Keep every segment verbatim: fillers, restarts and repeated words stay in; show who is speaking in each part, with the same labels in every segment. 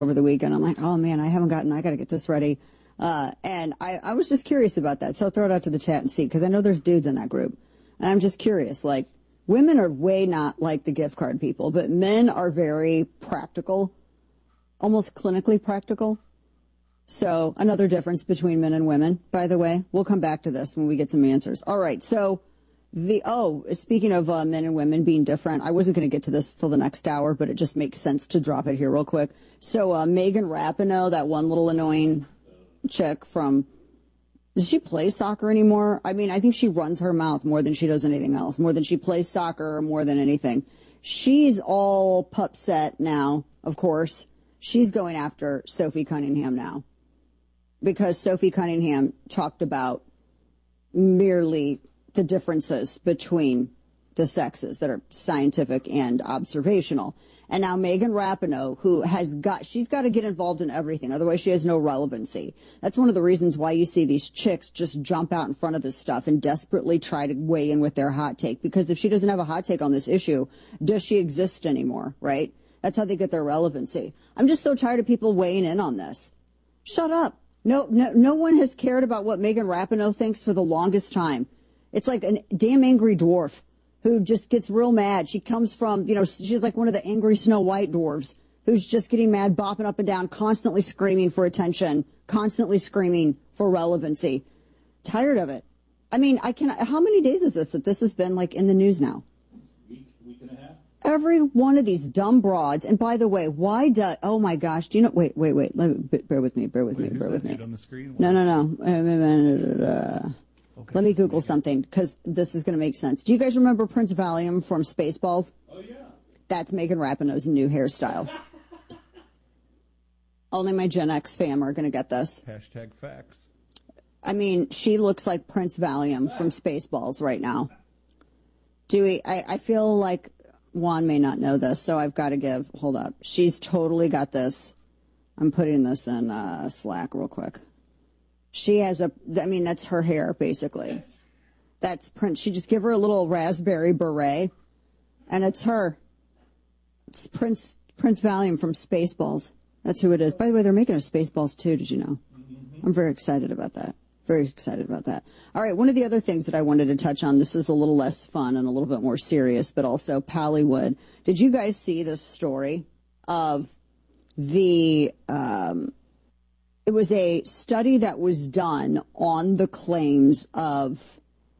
Speaker 1: over the weekend. I'm like, oh man, I haven't gotten, I got to get this ready. Uh, and I, I was just curious about that. So I'll throw it out to the chat and see, because I know there's dudes in that group. And I'm just curious, like, women are way not like the gift card people, but men are very practical, almost clinically practical. So another difference between men and women, by the way. We'll come back to this when we get some answers. All right, so the, oh, speaking of uh, men and women being different, I wasn't going to get to this till the next hour, but it just makes sense to drop it here real quick. So uh, Megan Rapinoe, that one little annoying chick from, does she play soccer anymore? I mean, I think she runs her mouth more than she does anything else, more than she plays soccer or more than anything. She's all pupset now, of course. She's going after Sophie Cunningham now because Sophie Cunningham talked about merely the differences between the sexes that are scientific and observational. And now Megan Rapinoe, who has got, she's got to get involved in everything. Otherwise, she has no relevancy. That's one of the reasons why you see these chicks just jump out in front of this stuff and desperately try to weigh in with their hot take. Because if she doesn't have a hot take on this issue, does she exist anymore, right? That's how they get their relevancy. I'm just so tired of people weighing in on this. Shut up. No, no, no one has cared about what Megan Rapinoe thinks for the longest time. It's like a damn angry dwarf who just gets real mad. She comes from, you know, she's like one of the angry Snow White dwarves who's just getting mad, bopping up and down, constantly screaming for attention, constantly screaming for relevancy. Tired of it. I mean, I can, how many days is this that this has been like in the news now?
Speaker 2: Week, week and a half.
Speaker 1: Every one of these dumb broads. And by the way, why do, oh my gosh, do you know, wait, wait, wait, let me, bear with me, bear with
Speaker 2: Wait,
Speaker 1: me, bear with me.
Speaker 2: On the screen?
Speaker 1: No, no, no. Uh, Okay. Let me Google something, because this is going to make sense. Do you guys remember Prince Valium from Spaceballs?
Speaker 2: Oh, yeah.
Speaker 1: That's Megan Rapinoe's new hairstyle. Only my Gen X fam are going to get this.
Speaker 2: Hashtag facts.
Speaker 1: I mean, she looks like Prince Valium from Spaceballs right now. Do we, I, I feel like Juan may not know this, so I've got to give, hold up. She's totally got this. I'm putting this in uh, Slack real quick. She has a, I mean, that's her hair, basically. That's Prince. She just give her a little raspberry beret, and it's her. It's Prince Prince Valium from Spaceballs. That's who it is. By the way, they're making a Spaceballs, too. Did you know? Mm-hmm. I'm very excited about that. Very excited about that. All right, one of the other things that I wanted to touch on, this is a little less fun and a little bit more serious, but also Pallywood. Did you guys see this story of the... Um, It was a study that was done on the claims of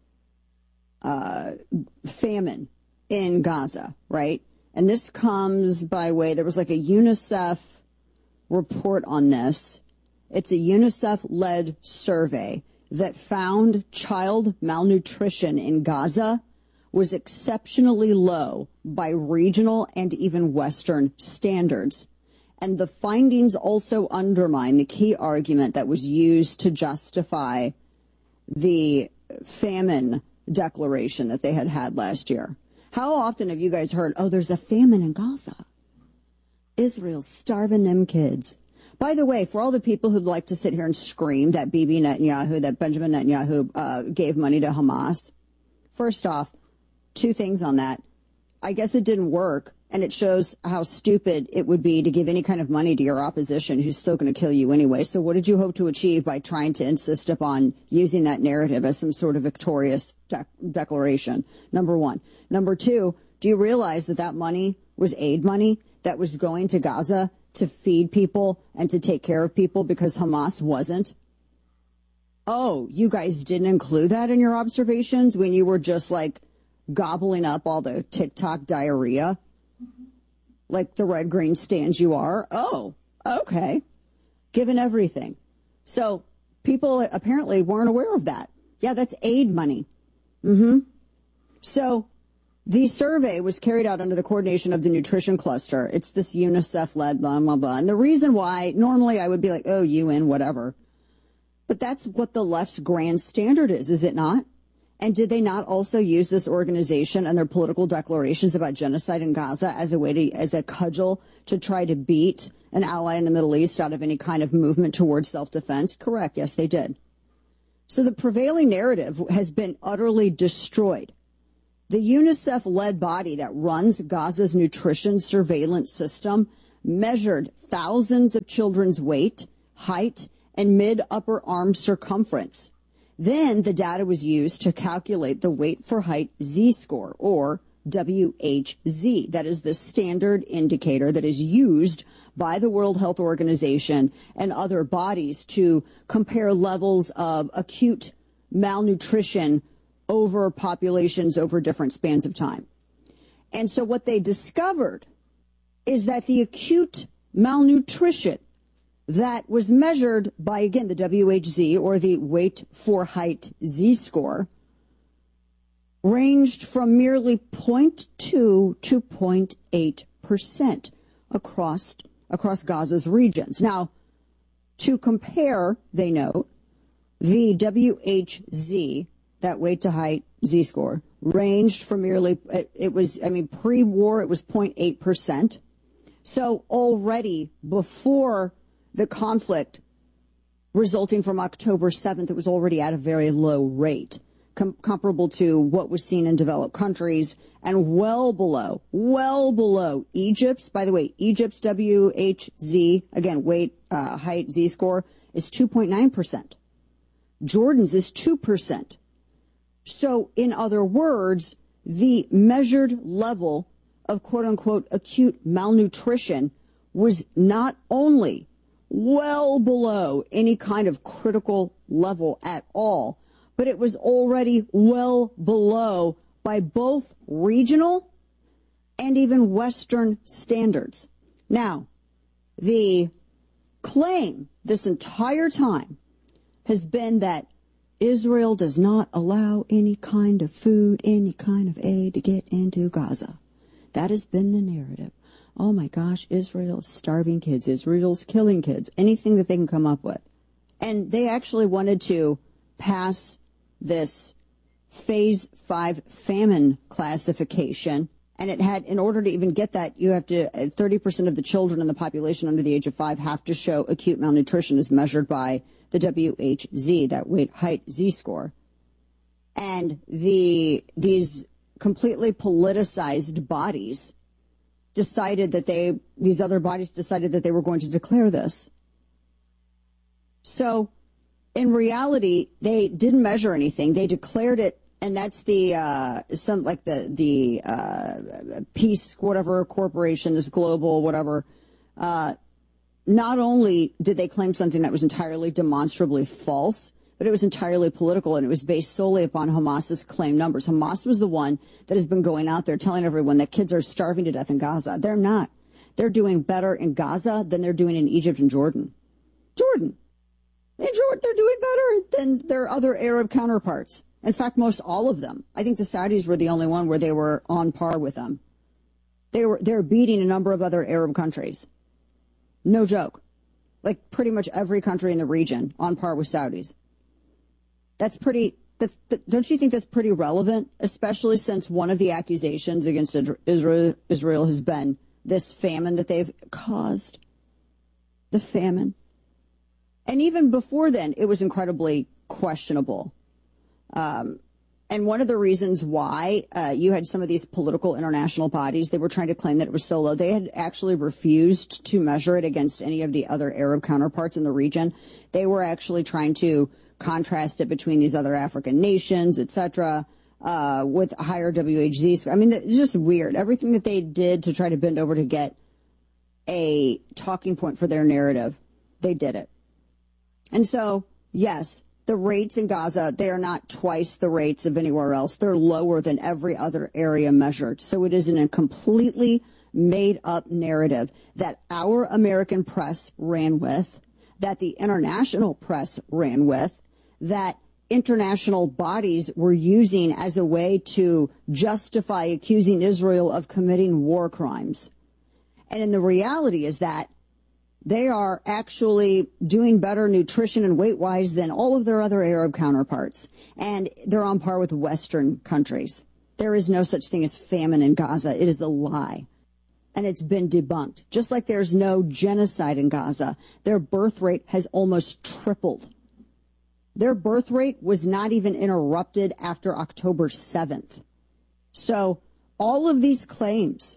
Speaker 1: uh, famine in Gaza, right? And this comes by way, there was like a UNICEF report on this. It's a UNICEF-led survey that found child malnutrition in Gaza was exceptionally low by regional and even Western standards. And the findings also undermine the key argument that was used to justify the famine declaration that they had had last year. How often have you guys heard, oh, there's a famine in Gaza? Israel's starving them kids. By the way, for all the people who'd like to sit here and scream that Bibi Netanyahu, that Benjamin Netanyahu uh, gave money to Hamas, first off, two things on that. I guess it didn't work. And it shows how stupid it would be to give any kind of money to your opposition who's still going to kill you anyway. So what did you hope to achieve by trying to insist upon using that narrative as some sort of victorious de- declaration? Number one. Number two, do you realize that that money was aid money that was going to Gaza to feed people and to take care of people because Hamas wasn't? Oh, you guys didn't include that in your observations when you were just like gobbling up all the TikTok diarrhea? Like the red green stands you are. Oh, okay. Given everything. So people apparently weren't aware of that. Yeah, that's aid money. Mm-hmm. So the survey was carried out under the coordination of the Nutrition Cluster. It's this UNICEF-led blah, blah, blah. And the reason why, normally I would be like, oh, U N, whatever. But that's what the left's grand standard is, is it not? And did they not also use this organization and their political declarations about genocide in Gaza as a way to, as a cudgel to try to beat an ally in the Middle East out of any kind of movement towards self-defense? Correct. Yes, they did. So the prevailing narrative has been utterly destroyed. The UNICEF-led body that runs Gaza's nutrition surveillance system measured thousands of children's weight, height, and mid-upper arm circumference. Then the data was used to calculate the weight for height Z-score, or W H Z. That is the standard indicator that is used by the World Health Organization and other bodies to compare levels of acute malnutrition over populations over different spans of time. And so what they discovered is that the acute malnutrition that was measured by, again, the W H Z, or the weight for height Z-score, ranged from merely zero point two to zero point eight percent across, across Gaza's regions. Now, to compare, they note, the W H Z, that weight to height Z-score, ranged from merely, it, it was, I mean, pre-war, it was zero point eight percent. So already before the conflict resulting from October seventh, it was already at a very low rate, com- comparable to what was seen in developed countries, and well below, well below Egypt's. By the way, Egypt's W H Z, again, weight, uh, height, Z-score, is two point nine percent. Jordan's is two percent. So, in other words, the measured level of quote-unquote acute malnutrition was not only well below any kind of critical level at all, but it was already well below by both regional and even Western standards. Now, the claim this entire time has been that Israel does not allow any kind of food, any kind of aid to get into Gaza. That has been the narrative. Oh my gosh, Israel's starving kids. Israel's killing kids. Anything that they can come up with. And they actually wanted to pass this phase five famine classification. And it had, in order to even get that, you have to, thirty percent of the children in the population under the age of five have to show acute malnutrition as measured by the W H Z, that weight height Z-score. And the, these completely politicized bodies decided that they, these other bodies decided that they were going to declare this. So, in reality, they didn't measure anything. They declared it, and that's the, uh, some, like the, the, uh, Peace, whatever corporation, this global, whatever, uh, not only did they claim something that was entirely demonstrably false, but it was entirely political, and it was based solely upon Hamas's claimed numbers. Hamas was the one that has been going out there telling everyone that kids are starving to death in Gaza. They're not. They're doing better in Gaza than they're doing in Egypt and Jordan. Jordan. In Jordan, they're doing better than their other Arab counterparts. In fact, most all of them. I think the Saudis were the only one where they were on par with them. They were, they're beating a number of other Arab countries. No joke. Like pretty much every country in the region on par with Saudis. That's pretty, that's, don't you think that's pretty relevant? Especially since one of the accusations against Israel, Israel has been this famine that they've caused. The famine. And even before then, it was incredibly questionable. Um, and one of the reasons why uh, you had some of these political international bodies, they were trying to claim that it was so low. They had actually refused to measure it against any of the other Arab counterparts in the region. They were actually trying to contrast it between these other African nations, et cetera, uh, with higher W H Z. I mean, it's just weird. Everything that they did to try to bend over to get a talking point for their narrative, they did it. And so, yes, the rates in Gaza, they are not twice the rates of anywhere else. They're lower than every other area measured. So it is in a completely made-up narrative that our American press ran with, that the international press ran with, that international bodies were using as a way to justify accusing Israel of committing war crimes. And in the reality is that they are actually doing better nutrition and weight-wise than all of their other Arab counterparts. And they're on par with Western countries. There is no such thing as famine in Gaza. It is a lie. And it's been debunked. Just like there's no genocide in Gaza, their birth rate has almost tripled. Their birth rate was not even interrupted after October seventh. So all of these claims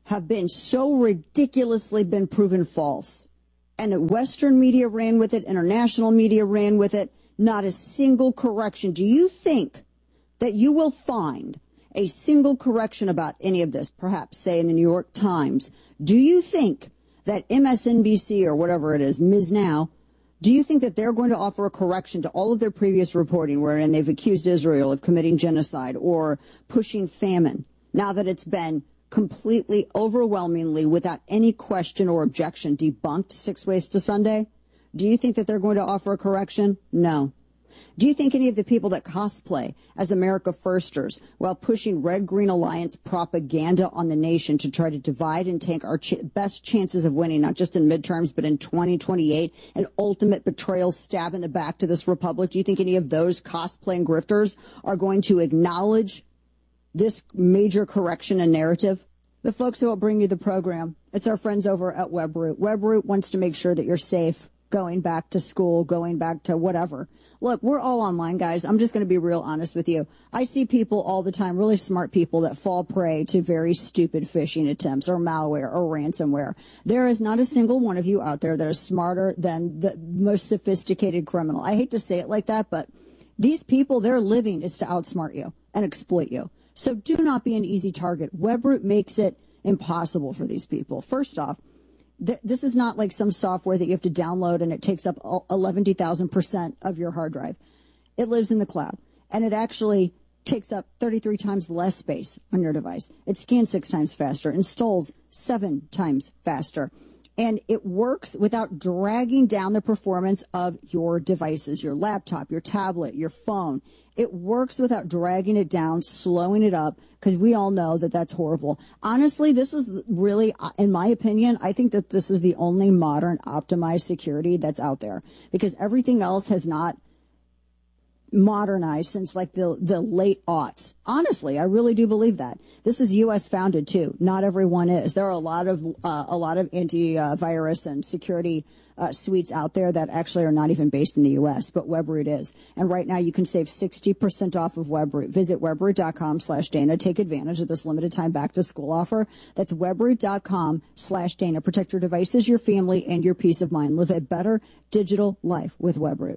Speaker 1: have been so ridiculously been proven false. And Western media ran with it, international media ran with it, not a single correction. Do you think that you will find a single correction about any of this, perhaps, say, in the New York Times? Do you think that M S N B C or whatever it is, Miz Now, do you think that they're going to offer a correction to all of their previous reporting wherein they've accused Israel of committing genocide or pushing famine, now that it's been completely, overwhelmingly, without any question or objection, debunked six ways to Sunday? Do you think that they're going to offer a correction? No. Do you think any of the people that cosplay as America Firsters while pushing Red-Green Alliance propaganda on the nation to try to divide and tank our ch- best chances of winning, not just in midterms, but in twenty twenty-eight, an ultimate betrayal stab in the back to this republic? Do you think any of those cosplaying grifters are going to acknowledge this major correction and narrative? The folks who will bring you the program, it's our friends over at Webroot. Webroot wants to make sure that you're safe going back to school, going back to whatever. Look, we're all online, guys. I'm just going to be real honest with you. I see people all the time, really smart people, that fall prey to very stupid phishing attempts or malware or ransomware. There is not a single one of you out there that is smarter than the most sophisticated criminal. I hate to say it like that, but these people, their living is to outsmart you and exploit you. So do not be an easy target. Webroot makes it impossible for these people. First off, th- this is not like some software that you have to download and it takes up eleven thousand percent of your hard drive. It lives in the cloud, and it actually takes up thirty-three times less space on your device. It scans six times faster, installs seven times faster, and it works without dragging down the performance of your devices, your laptop, your tablet, your phone. It works without dragging it down, slowing it up, because we all know that that's horrible. Honestly, this is really, in my opinion, I think that this is the only modern optimized security that's out there, because everything else has not modernized since like the the late aughts. Honestly, I really do believe that. This is U S founded too. Not everyone is. There are a lot of uh, a lot of anti-virus and security uh, suites out there that actually are not even based in the U S, but Webroot is. And right now you can save sixty percent off of Webroot. Visit webroot.com slash Dana. Take advantage of this limited time back to school offer. That's webroot.com slash Dana. Protect your devices, your family, and your peace of mind. Live a better digital life with Webroot.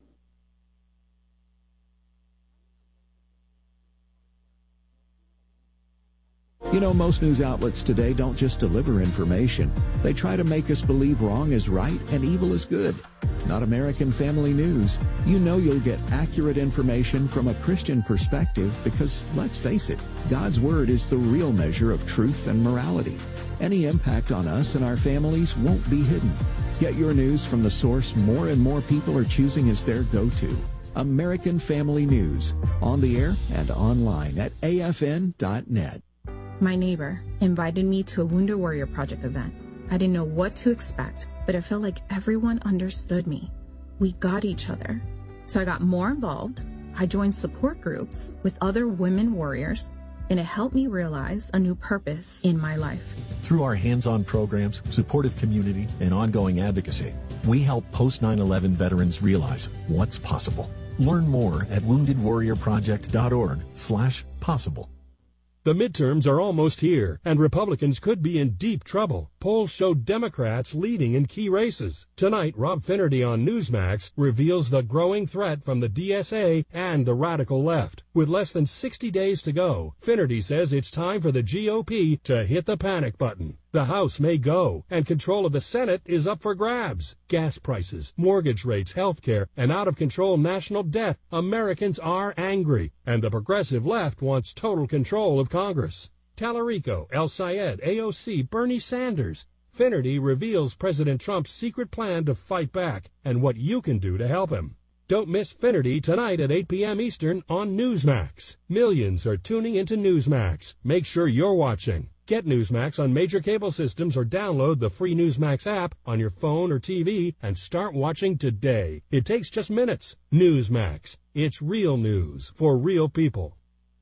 Speaker 3: You know, most news outlets today don't just deliver information. They try to make us believe wrong is right and evil is good. Not American Family News. You know you'll get accurate information from a Christian perspective because, let's face it, God's Word is the real measure of truth and morality. Any impact on us and our families won't be hidden. Get your news from the source more and more people are choosing as their go-to. American Family News. On the air and online at A F N dot net.
Speaker 4: My neighbor invited me to a Wounded Warrior Project event. I didn't know what to expect, but it felt like everyone understood me. We got each other. So I got more involved. I joined support groups with other women warriors, and it helped me realize a new purpose in my life.
Speaker 5: Through our hands-on programs, supportive community, and ongoing advocacy, we help post nine eleven veterans realize what's possible. Learn more at wounded warrior project dot org slash possible.
Speaker 6: The midterms are almost here, and Republicans could be in deep trouble. Polls show Democrats leading in key races. Tonight, Rob Finnerty on Newsmax reveals the growing threat from the D S A and the radical left. With less than sixty days to go, Finnerty says it's time for the G O P to hit the panic button. The House may go, and control of the Senate is up for grabs. Gas prices, mortgage rates, health care, and out-of-control national debt. Americans are angry, and the progressive left wants total control of Congress. Tallarico, El Sayed, A O C, Bernie Sanders. Finnerty reveals President Trump's secret plan to fight back and what you can do to help him. Don't miss Finnerty tonight at eight p.m. Eastern on Newsmax. Millions are tuning into Newsmax. Make sure you're watching. Get Newsmax on major cable systems or download the free Newsmax app on your phone or T V and start watching today. It takes just minutes. Newsmax. It's real news for real people.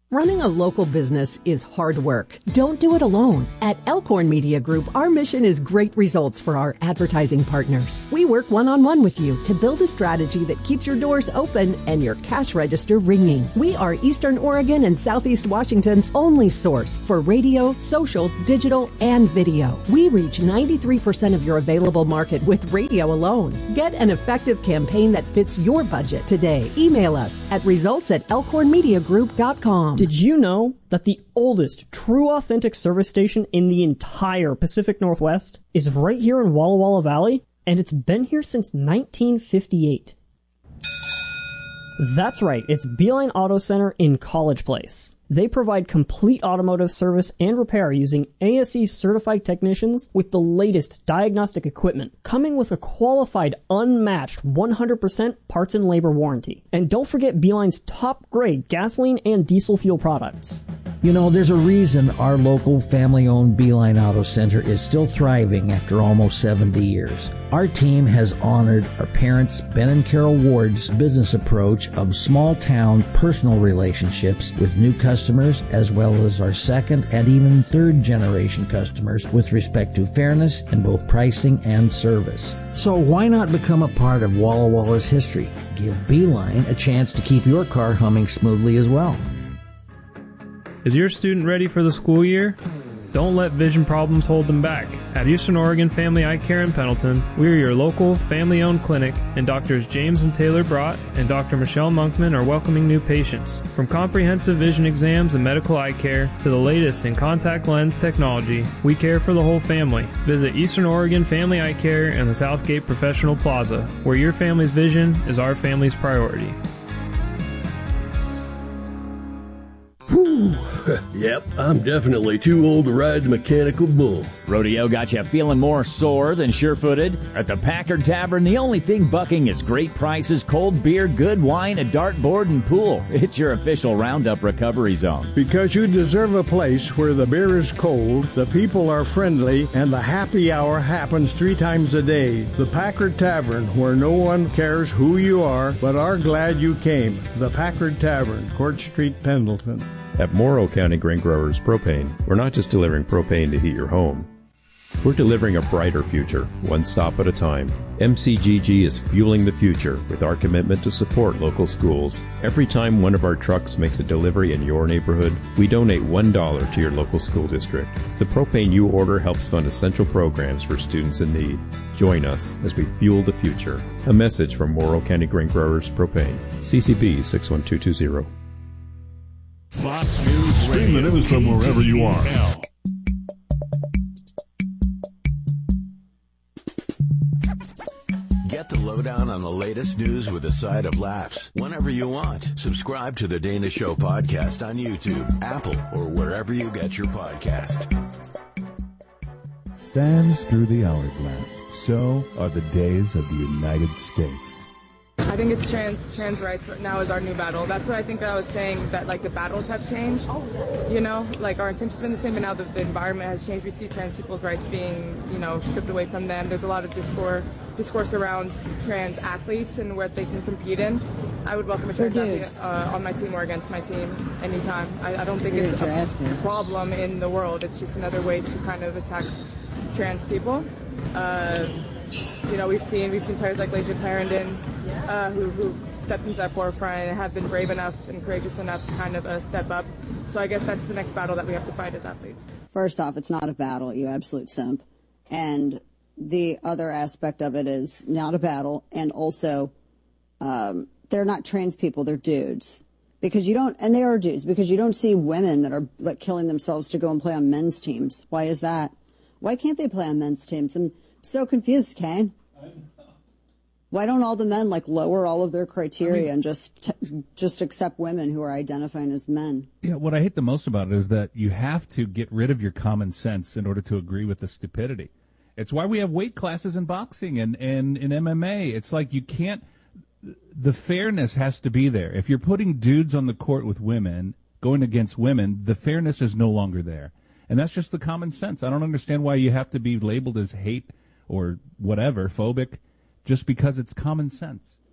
Speaker 7: Running a local business is hard work. Don't do it alone. At Elkhorn Media Group, our mission is great results for our advertising partners. We work one-on-one with you to build a strategy that keeps your doors open and your cash register ringing. We are Eastern Oregon and Southeast Washington's only source for radio, social, digital, and video. We reach ninety-three percent of your available market with radio alone. Get an effective campaign that fits your budget today. Email us at results at elkhorn media group dot com.
Speaker 8: Did you know that the oldest true authentic service station in the entire Pacific Northwest is right here in Walla Walla Valley? And it's been here since nineteen fifty-eight. That's right, it's Beeline Auto Center in College Place. They provide complete automotive service and repair using A S E certified technicians with the latest diagnostic equipment, coming with a qualified, unmatched one hundred percent parts and labor warranty. And don't forget Beeline's top-grade gasoline and diesel fuel products.
Speaker 9: You know, there's a reason our local family-owned Beeline Auto Center is still thriving after almost seventy years. Our team has honored our parents, Ben and Carol Ward's business approach of small-town personal relationships with new customers, as well as our second and even third-generation customers with respect to fairness in both pricing and service. So why not become a part of Walla Walla's history? Give Beeline a chance to keep your car humming smoothly as well.
Speaker 10: Is your student ready for the school year? Don't let vision problems hold them back. At Eastern Oregon Family Eye Care in Pendleton, we are your local family-owned clinic, and Doctors James and Taylor Brott and Doctor Michelle Monkman are welcoming new patients. From comprehensive vision exams and medical eye care to the latest in contact lens technology, we care for the whole family. Visit Eastern Oregon Family Eye Care in the Southgate Professional Plaza, where your family's vision is our family's priority.
Speaker 11: Whew. Yep, I'm definitely too old to ride the mechanical bull.
Speaker 12: Rodeo got you feeling more sore than sure-footed? At the Packard Tavern, the only thing bucking is great prices, cold beer, good wine, a dartboard, and pool. It's your official Roundup recovery zone.
Speaker 13: Because you deserve a place where the beer is cold, the people are friendly, and the happy hour happens three times a day. The Packard Tavern, where no one cares who you are, but are glad you came. The Packard Tavern, Court Street, Pendleton.
Speaker 14: At Morrow County Grain Growers Propane, we're not just delivering propane to heat your home. We're delivering a brighter future, one stop at a time. M C G G is fueling the future with our commitment to support local schools. Every time one of our trucks makes a delivery in your neighborhood, we donate one dollar to your local school district. The propane you order helps fund essential programs for students in need. Join us as we fuel the future. A message from Morrow County Grain Growers Propane. C C B six one two two zero.
Speaker 15: Fox News Stream the news from wherever you are.
Speaker 16: Get the lowdown on the latest news with a side of laughs whenever you want. Subscribe to the Dana Show podcast on YouTube, Apple, or wherever you get your podcast.
Speaker 17: Sands through the hourglass. So are the days of the United States.
Speaker 18: I think it's trans trans rights now is our new battle. That's what I think I was saying, that like the battles have changed. You know, like our intentions have been the same, but now the, the environment has changed. We see trans people's rights being, you know, stripped away from them. There's a lot of discourse discourse around trans athletes and what they can compete in. I would welcome a trans athlete uh, on my team or against my team anytime. I, I don't think
Speaker 1: You're
Speaker 18: it's a problem in the world. It's just another way to kind of attack trans people. Uh, You know, we've seen we've seen players like Layshia Clarendon uh, who who stepped into that forefront and have been brave enough and courageous enough to kind of uh, step up. So I guess that's the next battle that we have to fight as athletes.
Speaker 1: First off, it's not a battle, you absolute simp. And the other aspect of it is not a battle, and also um, they're not trans people, they're dudes. Because you don't, and they are dudes, because you don't see women that are like killing themselves to go and play on men's teams. Why is that? Why can't they play on men's teams? I'm so confused, Kane. Why don't all the men like lower all of their criteria I mean, and just t- just accept women who are identifying as men?
Speaker 2: Yeah, what I hate the most about it is that you have to get rid of your common sense in order to agree with the stupidity. It's why we have weight classes in boxing and, and in M M A. It's like you can't, the fairness has to be there. If you're putting dudes on the court with women, going against women, the fairness is no longer there. And that's just the common sense. I don't understand why you have to be labeled as hate or whatever, phobic, just because it's common sense.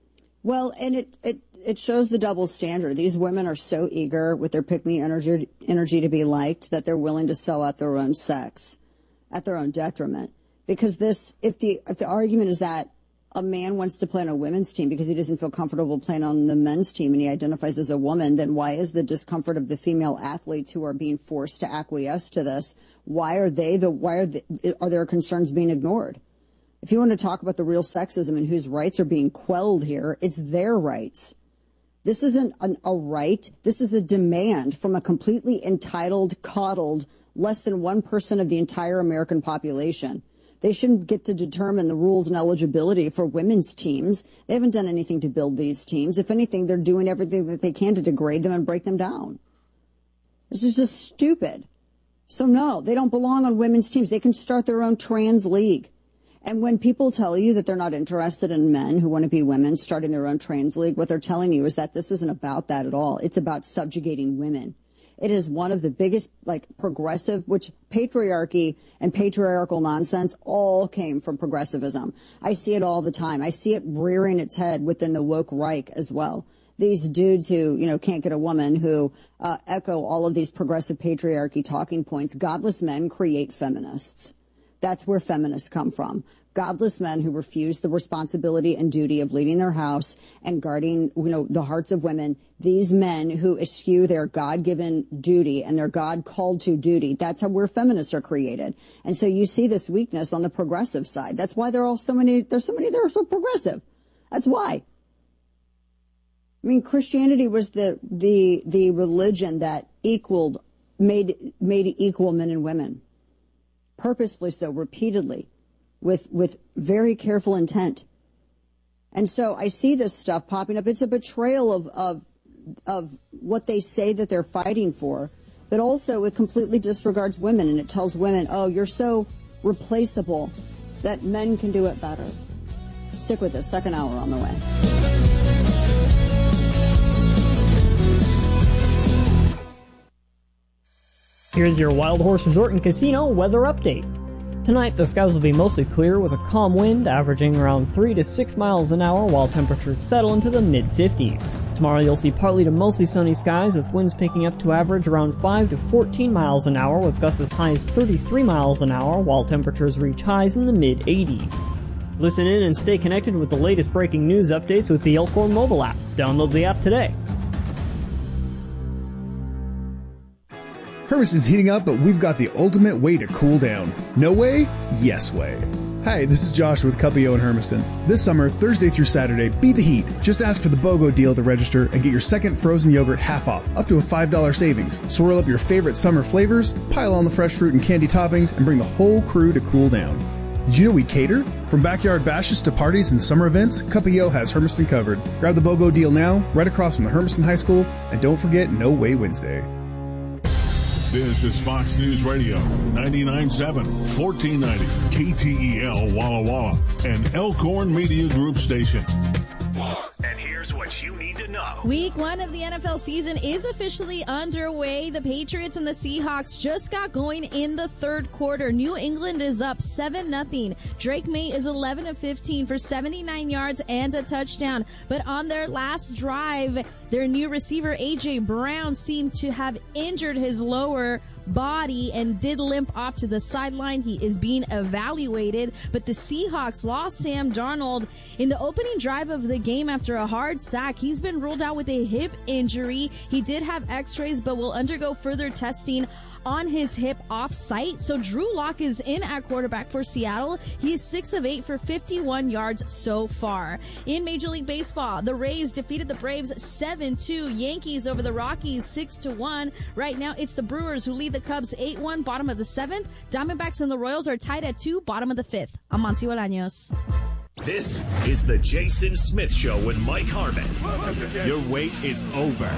Speaker 1: Well, and it, it, it shows the double standard. These women are so eager with their pick-me energy, energy to be liked that they're willing to sell out their own sex at their own detriment. Because this, if the, if the argument is that a man wants to play on a women's team because he doesn't feel comfortable playing on the men's team and he identifies as a woman, then why is the discomfort of the female athletes who are being forced to acquiesce to this? Why are they the, why are, the, are their concerns being ignored? If you want to talk about the real sexism and whose rights are being quelled here, it's their rights. This isn't an, a right. This is a demand from a completely entitled, coddled, less than one percent of the entire American population. They shouldn't get to determine the rules and eligibility for women's teams. They haven't done anything to build these teams. If anything, they're doing everything that they can to degrade them and break them down. This is just stupid. So no, they don't belong on women's teams. They can start their own trans league. And when people tell you that they're not interested in men who want to be women starting their own trans league, what they're telling you is that this isn't about that at all. It's about subjugating women. It is one of the biggest, like, progressive, which patriarchy and patriarchal nonsense all came from progressivism. I see it all the time. I see it rearing its head within the woke Reich as well. These dudes who, you know, can't get a woman, who uh, echo all of these progressive patriarchy talking points. Godless men create feminists. That's where feminists come from. Godless men who refuse the responsibility and duty of leading their house and guarding, you know, the hearts of women. These men who eschew their God-given duty and their God-called to duty. That's how where feminists are created. And so you see this weakness on the progressive side. That's why there are all so many, there's so many that are so progressive. That's why. I mean, Christianity was the, the, the religion that equaled, made, made equal men and women. Purposefully so, repeatedly. With with very careful intent. And so I see this stuff popping up. It's a betrayal of, of of what they say that they're fighting for, but also it completely disregards women, and it tells women, oh, you're so replaceable that men can do it better. Stick with us. Second hour on the way.
Speaker 8: Here's your Wild Horse Resort and Casino weather update. Tonight, the skies will be mostly clear with a calm wind averaging around three to six miles an hour while temperatures settle into the mid fifties. Tomorrow, you'll see partly to mostly sunny skies with winds picking up to average around five to fourteen miles an hour with gusts as high as thirty-three miles an hour while temperatures reach highs in the mid eighties. Listen in and stay connected with the latest breaking news updates with the Elkhorn mobile app. Download the app today.
Speaker 19: Hermiston's heating up, but we've got the ultimate way to cool down. No way? Yes way. Hi, this is Josh with Cuppio in Hermiston. This summer, Thursday through Saturday, beat the heat. Just ask for the BOGO deal at the register and get your second frozen yogurt half off, up to a five dollars savings. Swirl up your favorite summer flavors, pile on the fresh fruit and candy toppings, and bring the whole crew to cool down. Did you know we cater? From backyard bashes to parties and summer events, Cuppio has Hermiston covered. Grab the BOGO deal now, right across from the Hermiston High School, and don't forget No Way Wednesday.
Speaker 15: This is Fox News Radio, ninety-nine point seven, fourteen ninety, K T E L Walla Walla, an Elkhorn Media Group station.
Speaker 20: And here's what you need to know.
Speaker 21: Week one of the N F L season is officially underway. The Patriots and the Seahawks just got going in the third quarter. New England is up seven nothing. Drake May is eleven of fifteen for seventy-nine yards and a touchdown. But on their last drive, their new receiver, A J. Brown, seemed to have injured his lower body and did limp off to the sideline. He is being evaluated, but the Seahawks lost Sam Darnold in the opening drive of the game after a hard sack. He's been ruled out with a hip injury. He did have x-rays, but will undergo further testing on his hip off-site. So Drew Lock is in at quarterback for Seattle. He is six of eight for fifty-one yards so far. In Major League Baseball, the Rays defeated the Braves seven two. Yankees over the Rockies six to one. Right now, it's the Brewers who lead the Cubs eight one, bottom of the seventh. Diamondbacks and the Royals are tied at two, bottom of the fifth. I'm Monty Bolaños.
Speaker 20: This is the Jason Smith Show with Mike Harmon. Your wait is over.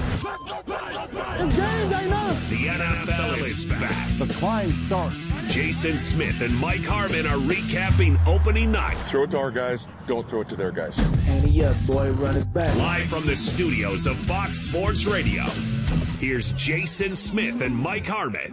Speaker 20: The N F L is back.
Speaker 22: The climb starts.
Speaker 20: Jason Smith and Mike Harmon are recapping opening night.
Speaker 22: Throw it to our guys, don't throw it to their guys.
Speaker 23: Handy up, boy, run it back.
Speaker 20: Live from the studios of Fox Sports Radio, here's Jason Smith and Mike Harmon.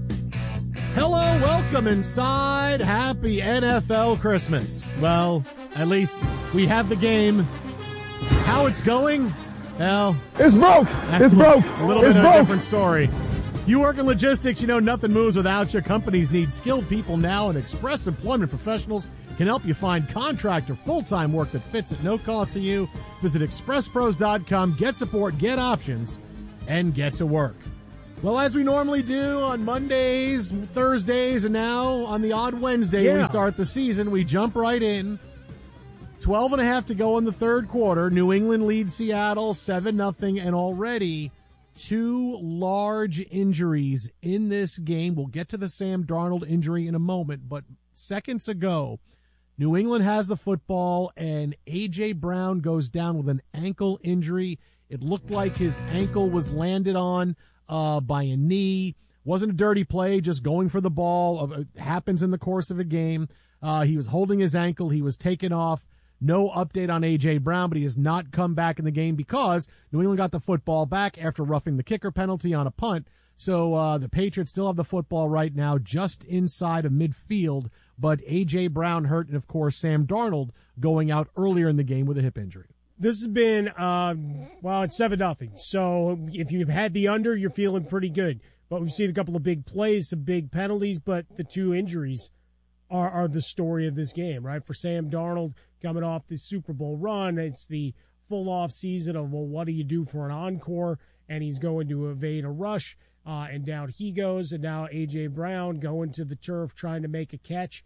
Speaker 24: Hello, welcome inside. Happy N F L Christmas. Well,
Speaker 3: at least we have the game. How it's going? Well,
Speaker 4: it's broke.
Speaker 3: That's
Speaker 4: It's
Speaker 3: a,
Speaker 4: broke.
Speaker 3: A little
Speaker 4: it's
Speaker 3: bit
Speaker 4: broke.
Speaker 3: of a different story. You work in logistics, you know nothing moves without you. Companies need skilled people now, and Express Employment Professionals can help you find contract or full-time work that fits at no cost to you. Visit express pros dot com, get support, get options, and get to work. Well, as we normally do on Mondays, Thursdays, and now on the odd Wednesday
Speaker 4: Yeah.
Speaker 3: we start the season, we jump right in. Twelve and a half to go in the third quarter. New England leads Seattle seven nothing, and already two large injuries in this game. We'll get to the Sam Darnold injury in a moment, but seconds ago, New England has the football, and A J. Brown goes down with an ankle injury. It looked like his ankle was landed on uh, by a knee. Wasn't a dirty play, just going for the ball. It happens in the course of a game. Uh, he was holding his ankle. He was taken off. No update on A J. Brown, but he has not come back in the game because New England got the football back after roughing the kicker penalty on a punt. So uh, the Patriots still have the football right now just inside of midfield, but A J. Brown hurt, and, of course, Sam Darnold going out earlier in the game with a hip injury.
Speaker 5: This has been, uh, well, it's seven nothing. So if you've had the under, you're feeling pretty good. But we've seen a couple of big plays, some big penalties, but the two injuries are, are the story of this game, right? For Sam Darnold coming off the Super Bowl run, it's the full off season of, well, what do you do for an encore? And he's going to evade a rush, uh, and down he goes. And now A J. Brown going to the turf trying to make a catch,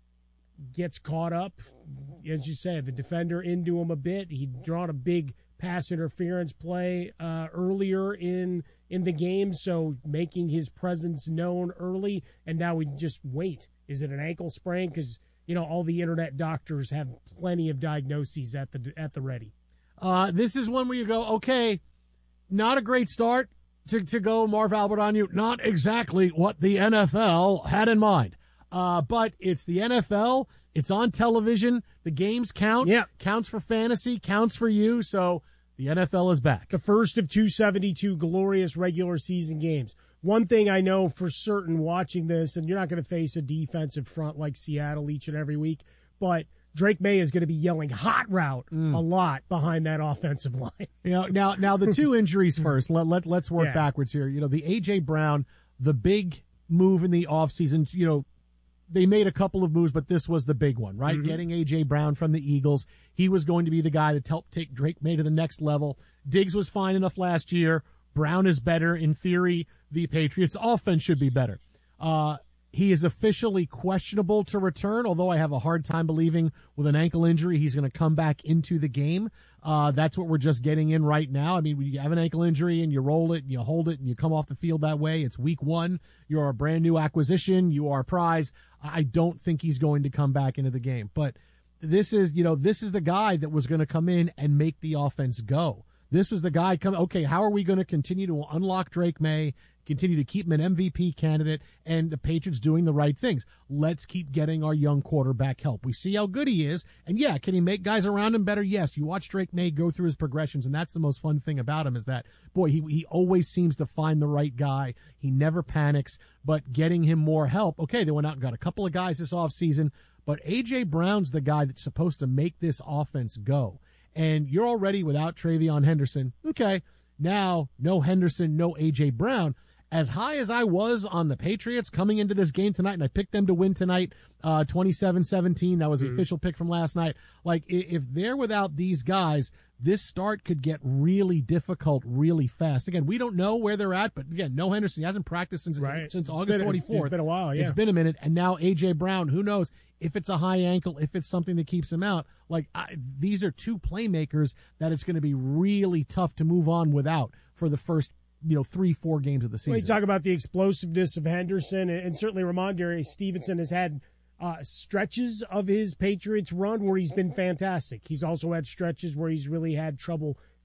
Speaker 5: gets caught up. As you said, the defender into him a bit. He'd drawn a big pass interference play uh, earlier in in the game, so making his presence known early, and now we just wait. Is it an ankle sprain? Because, you know, all the internet doctors have plenty of diagnoses at the at the ready.
Speaker 3: Uh, this is one where you go, okay, not a great start to, to go Marv Albert on you. Not exactly what the N F L had in mind. Uh, but it's the N F L. It's on television. The games count.
Speaker 5: Yeah.
Speaker 3: Counts for fantasy, counts for you. So the N F L is back.
Speaker 5: The first of two seventy-two glorious regular season games. One thing I know for certain watching this, and you're not going to face a defensive front like Seattle each and every week, but Drake May is going to be yelling hot route
Speaker 3: Mm.
Speaker 5: a lot behind that offensive line.
Speaker 3: You know, now, now the two injuries first. Let, let, let's work
Speaker 5: Yeah.
Speaker 3: backwards here. You know, the A J. Brown, the big move in the offseason, you know, they made a couple of moves, but this was the big one, right?
Speaker 5: Mhm.
Speaker 3: Getting A J. Brown from the Eagles. He was going to be the guy to help take Drake May to the next level. Diggs was fine enough last year. Brown is better. In theory, the Patriots' offense should be better. Uh, he is officially questionable to return, although I have a hard time believing with an ankle injury he's going to come back into the game. Uh, that's what we're just getting in right now. I mean, when you have an ankle injury and you roll it and you hold it and you come off the field that way, it's week one. You're a brand new acquisition. You are a prize. I don't think he's going to come back into the game. But this is, you know, this is the guy that was going to come in and make the offense go. This was the guy come. Okay, how are we going to continue to unlock Drake May, continue to keep him an M V P candidate, and the Patriots doing the right things? Let's keep getting our young quarterback help. We see how good he is, and yeah, can he make guys around him better? Yes. You watch Drake May go through his progressions, and that's the most fun thing about him is that, boy, he he always seems to find the right guy. He never panics, but getting him more help. Okay, they went out and got a couple of guys this offseason, but A J. Brown's the guy that's supposed to make this offense go. And you're already without Travion Henderson. Okay, now no Henderson, no A J. Brown. As high as I was on the Patriots coming into this game tonight, and I picked them to win tonight, uh, twenty-seven seventeen. That was the
Speaker 5: Mhm.
Speaker 3: official pick from last night. Like, i- if they're without these guys, this start could get really difficult really fast. Again, we don't know where they're at, but again, no Henderson. He hasn't practiced since,
Speaker 5: Right.
Speaker 3: since
Speaker 5: It's
Speaker 3: August
Speaker 5: been-
Speaker 3: twenty-fourth.
Speaker 5: it's been a while, yeah.
Speaker 3: It's been a minute, and now A J. Brown, who knows if it's a high ankle, if it's something that keeps him out. Like, I, these are two playmakers that it's going to be really tough to move on without for the first, you know, three, four games of the season.
Speaker 5: Well, you talk about the explosiveness of Henderson, and, and certainly Ramondre Stevenson has had uh, stretches of his Patriots run where he's been fantastic. He's also had stretches where he's really had trouble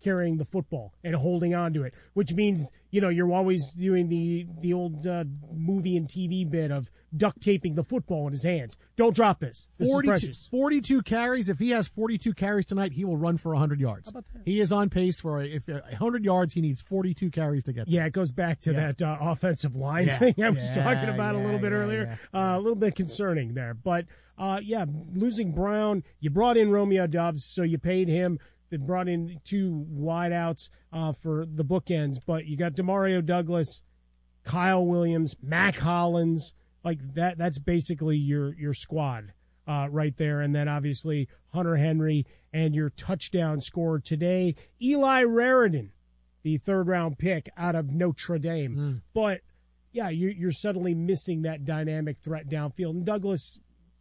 Speaker 5: carrying the football and holding on to it, which means, you know, you're always doing the the old uh, movie and T V bit of duct taping the football in his hands. Don't drop this. This is precious.
Speaker 3: forty-two carries. If he has forty-two carries tonight, he will run for one hundred yards.
Speaker 5: How about that?
Speaker 3: He is on pace for a, if one hundred yards. He needs forty-two carries to get there.
Speaker 5: Yeah, it goes back to
Speaker 3: Yeah.
Speaker 5: that uh, offensive line
Speaker 3: Yeah.
Speaker 5: thing I was
Speaker 3: Yeah,
Speaker 5: talking about a
Speaker 3: yeah,
Speaker 5: little bit
Speaker 3: yeah,
Speaker 5: earlier.
Speaker 3: yeah.
Speaker 5: Uh, a little bit concerning there. But, uh, yeah, losing Brown, you brought in Romeo Doubs, so you paid him. They brought in two wideouts uh, for the bookends, but you got Demario Douglas, Kyle Williams, Mac Hollins. Like that, that's basically your your squad uh, right there. And then obviously Hunter Henry and your touchdown scorer today, Eli Raridan, the third round pick out of Notre Dame.
Speaker 3: Mm.
Speaker 5: But yeah, you're, you're suddenly missing that dynamic threat downfield. And Douglas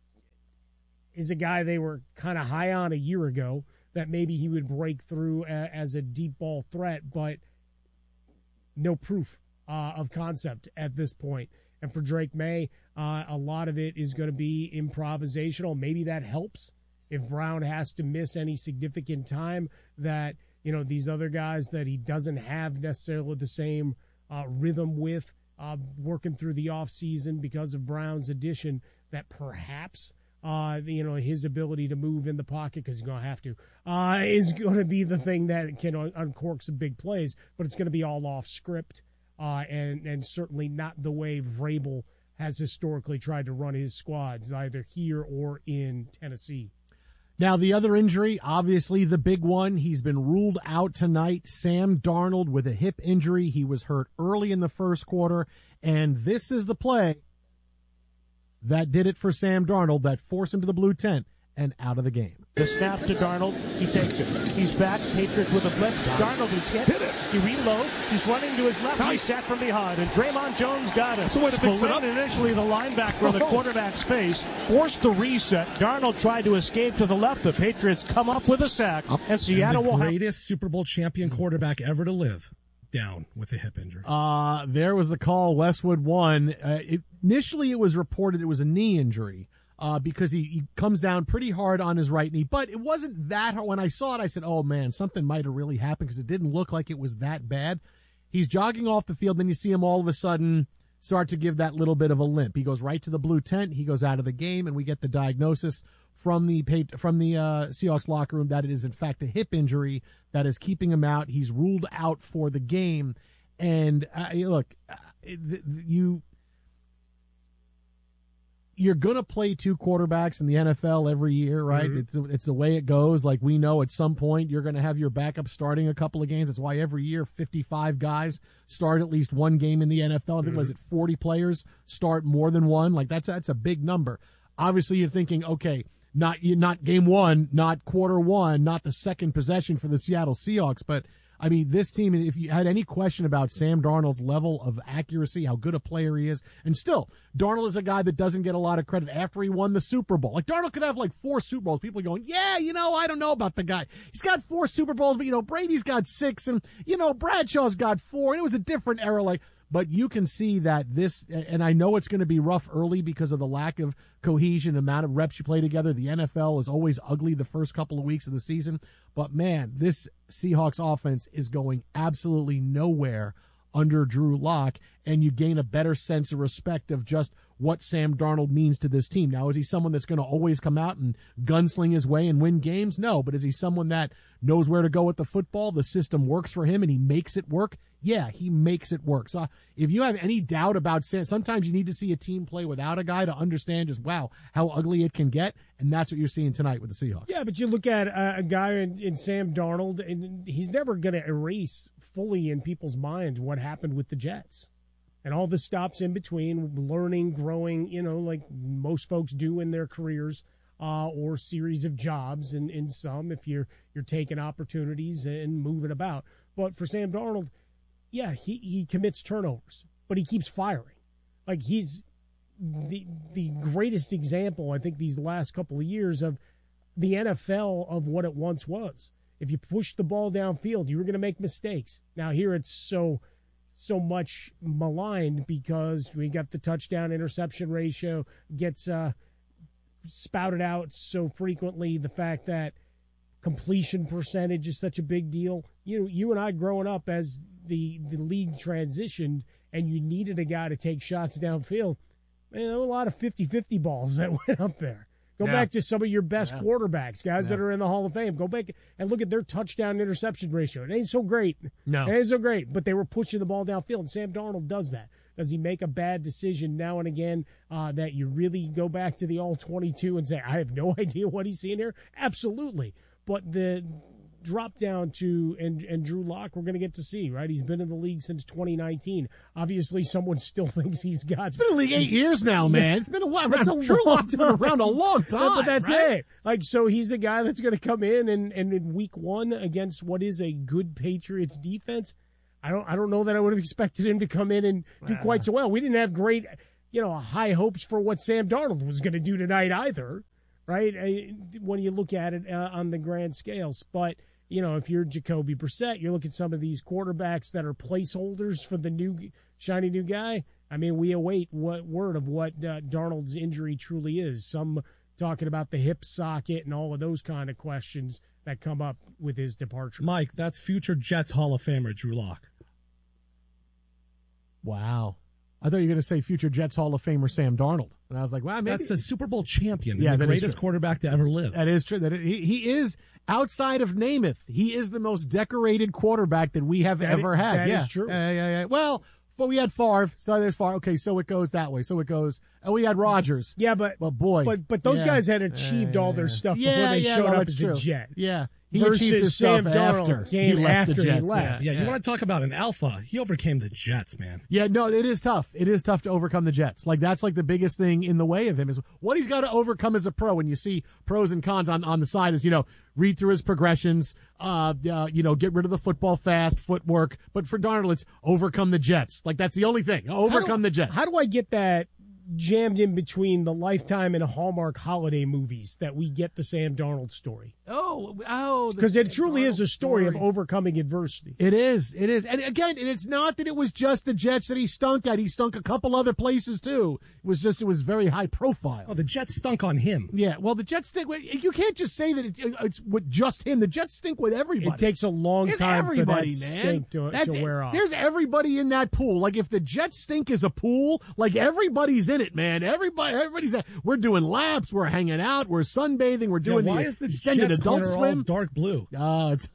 Speaker 5: is a guy they were kind of high on a year ago, that maybe he would break through a, as a deep ball threat, but no proof uh, of concept at this point. And for Drake May, uh, a lot of it is going to be improvisational. Maybe that helps if Brown has to miss any significant time, that, you know, these other guys that he doesn't have necessarily the same uh, rhythm with uh, working through the offseason because of Brown's addition, that perhaps Uh, you know, his ability to move in the pocket, because he's going to have to, uh, is going to be the thing that can un- uncork some big plays, but it's going to be all off script, uh, and, and certainly not the way Vrabel has historically tried to run his squads, either here or in Tennessee.
Speaker 3: Now, the other injury, obviously the big one, he's been ruled out tonight. Sam Darnold with a hip injury. He was hurt early in the first quarter, and this is the play that did it for Sam Darnold, that forced him to the blue tent and out of the game.
Speaker 4: The snap to Darnold. He takes it. He's back. Patriots with a blitz. Darnold is hit. hit it. He reloads. He's running to his left. Nice. He's sacked from behind. And Draymond Jones got it.
Speaker 6: That's the way to fix it up.
Speaker 4: Initially, the linebacker on the quarterback's face forced the reset. Darnold tried to escape to the left. The Patriots come up with a sack. And Seattle
Speaker 6: and the
Speaker 4: will have...
Speaker 6: greatest Super Bowl champion quarterback ever to live. Down with a hip injury.
Speaker 3: Uh, there was the call. Westwood won. Uh, it, initially, it was reported it was a knee injury uh, because he, he comes down pretty hard on his right knee. But it wasn't that hard. When I saw it, I said, oh, man, something might have really happened, because it didn't look like it was that bad. He's jogging off the field. Then you see him all of a sudden start to give that little bit of a limp. He goes right to the blue tent. He goes out of the game, and we get the diagnosis from the from the uh, Seahawks locker room that it is in fact a hip injury that is keeping him out. He's ruled out for the game. And uh, look, uh, you you're gonna play two quarterbacks in the N F L every year, right? Mm-hmm. It's it's the way it goes. Like, we know at some point you're gonna have your backup starting a couple of games. That's why every year fifty-five guys start at least one game in the N F L. I think mm-hmm. was it forty players start more than one? Like, that's that's a big number. Obviously, you're thinking, okay, not not game one, not quarter one, not the second possession for the Seattle Seahawks. But, I mean, this team, if you had any question about Sam Darnold's level of accuracy, how good a player he is, and still, Darnold is a guy that doesn't get a lot of credit after he won the Super Bowl. Like, Darnold could have like four Super Bowls. People are going, yeah, you know, I don't know about the guy. He's got four Super Bowls, but, you know, Brady's got six, and, you know, Bradshaw's got four. It was a different era. Like, but you can see that this, and I know it's going to be rough early because of the lack of cohesion, amount of reps you play together. The N F L is always ugly the first couple of weeks of the season. But, man, this Seahawks offense is going absolutely nowhere under Drew Lock, and you gain a better sense of respect of just what Sam Darnold means to this team. Now, is he someone that's going to always come out and gunsling his way and win games? No, but is he someone that knows where to go with the football? The system works for him, and he makes it work? Yeah, he makes it work. So if you have any doubt about Sam, sometimes you need to see a team play without a guy to understand just, wow, how ugly it can get, and that's what you're seeing tonight with the Seahawks.
Speaker 5: Yeah, but you look at a, a guy in, in Sam Darnold, and he's never going to erase fully in people's minds what happened with the Jets. And all the stops in between, learning, growing, you know, like most folks do in their careers, uh, or series of jobs, and in some, if you're you're taking opportunities and moving about. But for Sam Darnold, yeah, he, he commits turnovers, but he keeps firing. Like, he's the the greatest example, I think, these last couple of years of the N F L of what it once was. If you push the ball downfield, you were going to make mistakes. Now, here it's so so much maligned because we got the touchdown interception ratio gets uh, spouted out so frequently. The fact that completion percentage is such a big deal. You you and I growing up as the, the league transitioned and you needed a guy to take shots downfield, man, there were a lot of fifty-fifty balls that went up there. Go yeah. back to some of your best yeah. quarterbacks, guys yeah. that are in the Hall of Fame. Go back and look at their touchdown interception ratio. It ain't so great.
Speaker 3: No.
Speaker 5: It ain't so great, but they were pushing the ball downfield, and Sam Darnold does that. Does he make a bad decision now and again uh, that you really go back to the all twenty-two and say, I have no idea what he's seeing here? Absolutely. But the drop down to and, and Drew Lock, we're going to get to see, right? He's been in the league since twenty nineteen. Obviously, someone still thinks he's got.
Speaker 3: It's been in the league eight years now, man. It's been a while.
Speaker 5: That's a
Speaker 3: Drew Lock's been around a long time.
Speaker 5: But that's
Speaker 3: right?
Speaker 5: it. Like, so he's a guy that's going to come in and, and in week one against what is a good Patriots defense. I don't I don't know that I would have expected him to come in and do quite so well. We didn't have great, you know, high hopes for what Sam Darnold was going to do tonight either, right? I, when you look at it uh, on the grand scales. But, you know, if you're Jacoby Brissett, you look at some of these quarterbacks that are placeholders for the new shiny new guy. I mean, we await what word of what uh, Darnold's injury truly is. Some talking about the hip socket and all of those kind of questions that come up with his departure.
Speaker 6: Mike, that's future Jets Hall of Famer Drew Lock.
Speaker 3: Wow. I thought you were going to say future Jets Hall of Famer Sam Darnold. And I was like, wow, maybe.
Speaker 6: That's a Super Bowl champion.
Speaker 3: Yeah,
Speaker 6: the greatest quarterback to ever live.
Speaker 3: That is true. That he, he is, outside of Namath, he is the most decorated quarterback that we have
Speaker 5: that
Speaker 3: ever
Speaker 5: is,
Speaker 3: had.
Speaker 5: That
Speaker 3: yeah.
Speaker 5: is true.
Speaker 3: Yeah, yeah, yeah. Well, but we had Favre. So there's Favre. Okay, so it goes that way. So it goes. And we had Rodgers.
Speaker 5: Yeah, but
Speaker 3: well, boy,
Speaker 5: but but those
Speaker 3: yeah.
Speaker 5: guys had achieved uh, all their stuff
Speaker 3: yeah,
Speaker 5: before they
Speaker 3: yeah,
Speaker 5: showed
Speaker 3: no,
Speaker 5: up as
Speaker 3: true.
Speaker 5: a Jet.
Speaker 3: Yeah. He
Speaker 5: Versus
Speaker 3: achieved his
Speaker 5: Sam
Speaker 3: stuff
Speaker 5: Darnold
Speaker 3: after
Speaker 5: came
Speaker 3: he left
Speaker 5: after
Speaker 3: the Jets.
Speaker 5: he left.
Speaker 6: Yeah,
Speaker 3: yeah,
Speaker 6: you want to talk about an alpha? He overcame the Jets, man.
Speaker 3: Yeah, no, it is tough. It is tough to overcome the Jets. Like, that's like the biggest thing in the way of him is what he's got to overcome as a pro. And you see pros and cons on, on the side is, you know, read through his progressions, uh, uh, you know, get rid of the football fast, footwork. But for Darnold, it's overcome the Jets. Like, that's the only thing. Overcome
Speaker 5: do,
Speaker 3: the Jets.
Speaker 5: How do I get that jammed in between the Lifetime and Hallmark holiday movies that we get the Sam Darnold story?
Speaker 3: Oh, oh,
Speaker 5: because it truly
Speaker 3: Darnold
Speaker 5: is a story, story
Speaker 3: of
Speaker 5: overcoming adversity.
Speaker 3: It is, it is, and again, and it's not that it was just the Jets that he stunk at. He stunk a couple other places too. It was just it was very high profile.
Speaker 6: Oh, the Jets stunk on him.
Speaker 3: Yeah, well, the Jets stink. You can't just say that it, it's with just him. The Jets stink with everybody.
Speaker 5: It takes a long
Speaker 3: There's
Speaker 5: time
Speaker 3: everybody,
Speaker 5: for that
Speaker 3: man.
Speaker 5: stink to,
Speaker 3: That's
Speaker 5: to wear
Speaker 3: it.
Speaker 5: off.
Speaker 3: There's everybody in that pool. Like if the Jets stink is a pool, like everybody's in it, man. Everybody, everybody's. We're doing laps. We're hanging out. We're sunbathing. We're doing
Speaker 6: yeah, why
Speaker 3: the
Speaker 6: is the
Speaker 3: extended
Speaker 6: Jets
Speaker 3: adult
Speaker 6: corner
Speaker 3: swim.
Speaker 6: All dark blue.
Speaker 3: Oh, it's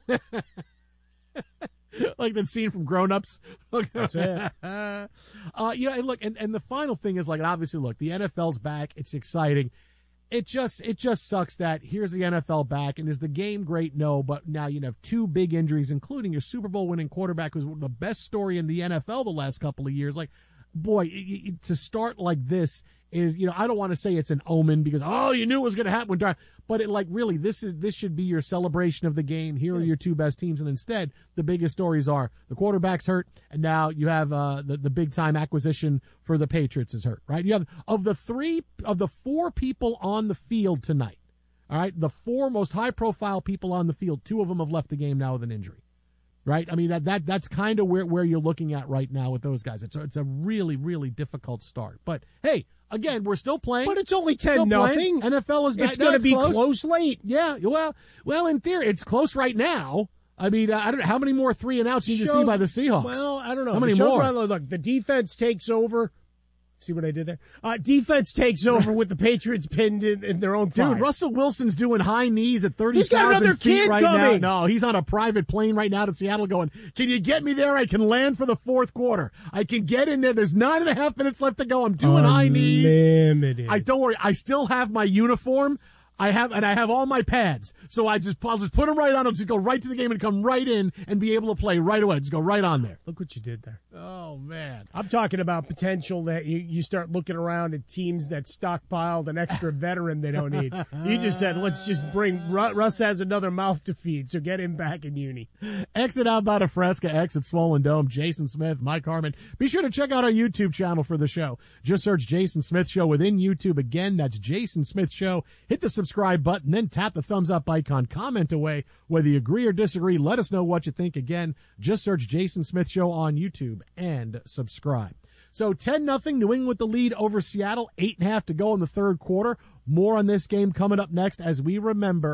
Speaker 3: like that scene from Grown Ups.
Speaker 5: That's it.
Speaker 3: uh, you know, and look, and, and the final thing is like, obviously, look, the N F L's back. It's exciting. It just, it just sucks that here's the N F L back, and is the game great? No, but now you have two big injuries, including your Super Bowl winning quarterback, who's the best story in the N F L the last couple of years. Like, boy, it, it, to start like this is, you know, I don't want to say it's an omen because, oh, you knew it was going to happen when Dar- but it like really, this is, this should be your celebration of the game. Here are your two best teams. And instead, the biggest stories are the quarterback's hurt. And now you have, uh, the, the big time acquisition for the Patriots is hurt, right? You have of the three, of the four people on the field tonight. All right. The four most high profile people on the field, two of them have left the game now with an injury. Right? I mean, that, that that's kind of where, where you're looking at right now with those guys. It's a, it's a really, really difficult start. But, hey, again, we're still playing.
Speaker 5: But it's only ten nothing.
Speaker 3: N F L is back.
Speaker 5: It's going to be close. close late.
Speaker 3: Yeah, well, well, in theory, it's close right now. I mean, I don't know. How many more three and outs you need to see by the Seahawks?
Speaker 5: Well, I don't know.
Speaker 3: How many
Speaker 5: the
Speaker 3: more?
Speaker 5: Right, look, the defense takes over. See what I did there? Uh, defense takes over with the Patriots pinned in, in their own five.
Speaker 3: Dude, Russell Wilson's doing high knees at thirty
Speaker 5: He's got another
Speaker 3: thousand feet
Speaker 5: kid
Speaker 3: right
Speaker 5: coming.
Speaker 3: now. No, he's on a private plane right now to Seattle going, can you get me there? I can land for the fourth quarter. I can get in there. There's nine and a half minutes left to go. I'm doing
Speaker 5: Unlimited.
Speaker 3: high knees. I don't worry. I still have my uniform. I have, and I have all my pads. So I just, I'll just put them right on. I'll just go right to the game and come right in and be able to play right away. Just go right on there.
Speaker 5: Look what you did there.
Speaker 3: Oh, man.
Speaker 5: I'm talking about potential that you, you start looking around at teams that stockpiled an extra veteran they don't need. You just said, let's just bring, Russ has another mouth to feed, so get him back in uni.
Speaker 3: Exit Outbound of Fresca, exit Swollen Dome, Jason Smith, Mike Harmon. Be sure to check out our YouTube channel for the show. Just search Jason Smith Show within YouTube. Again, that's Jason Smith Show. Hit the subscribe button, then tap the thumbs up icon. Comment away. Whether you agree or disagree, let us know what you think. Again, just search Jason Smith Show on YouTube and subscribe. So ten nothing, New England with the lead over Seattle. Eight and a half to go in the third quarter. More on this game coming up next as we remember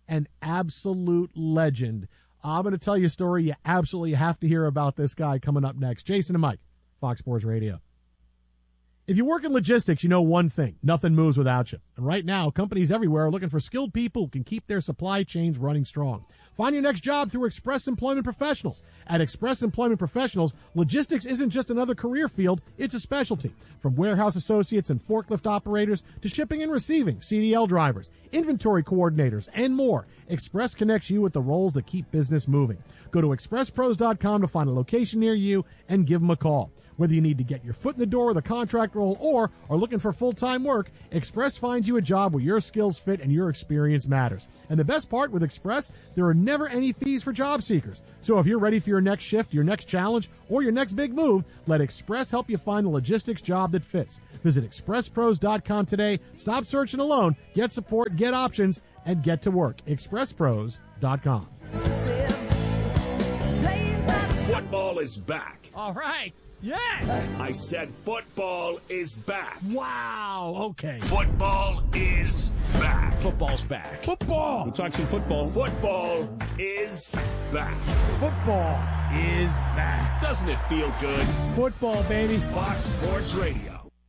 Speaker 3: an absolute legend. I'm going to tell you a story. You absolutely have to hear about this guy coming up next. Jason and Mike, Fox Sports Radio. If you work in logistics, you know one thing. Nothing moves without you. And right now, companies everywhere are looking for skilled people who can keep their supply chains running strong. Find your next job through Express Employment Professionals. At Express Employment Professionals, logistics isn't just another career field, it's a specialty. From warehouse associates and forklift operators to shipping and receiving, C D L drivers, inventory coordinators, and more, Express connects you with the roles that keep business moving. Go to express pros dot com to find a location near you and give them a call. Whether you need to get your foot in the door with a contract role or are looking for full-time work, Express finds you a job where your skills fit and your experience matters. And the best part with Express, there are never any fees for job seekers. So if you're ready for your next shift, your next challenge, or your next big move, let Express help you find the logistics job that fits. Visit express pros dot com today. Stop searching alone. Get support, get options, and get to work. express pros dot com.
Speaker 20: Football is back.
Speaker 3: All right. Yeah.
Speaker 20: I said football is back.
Speaker 3: Wow. Okay.
Speaker 20: Football is back.
Speaker 4: Football's back.
Speaker 3: Football.
Speaker 4: We'll talk some football.
Speaker 20: Football is back.
Speaker 3: Football is back.
Speaker 20: Doesn't it feel good?
Speaker 5: Football, baby.
Speaker 20: Fox Sports Radio.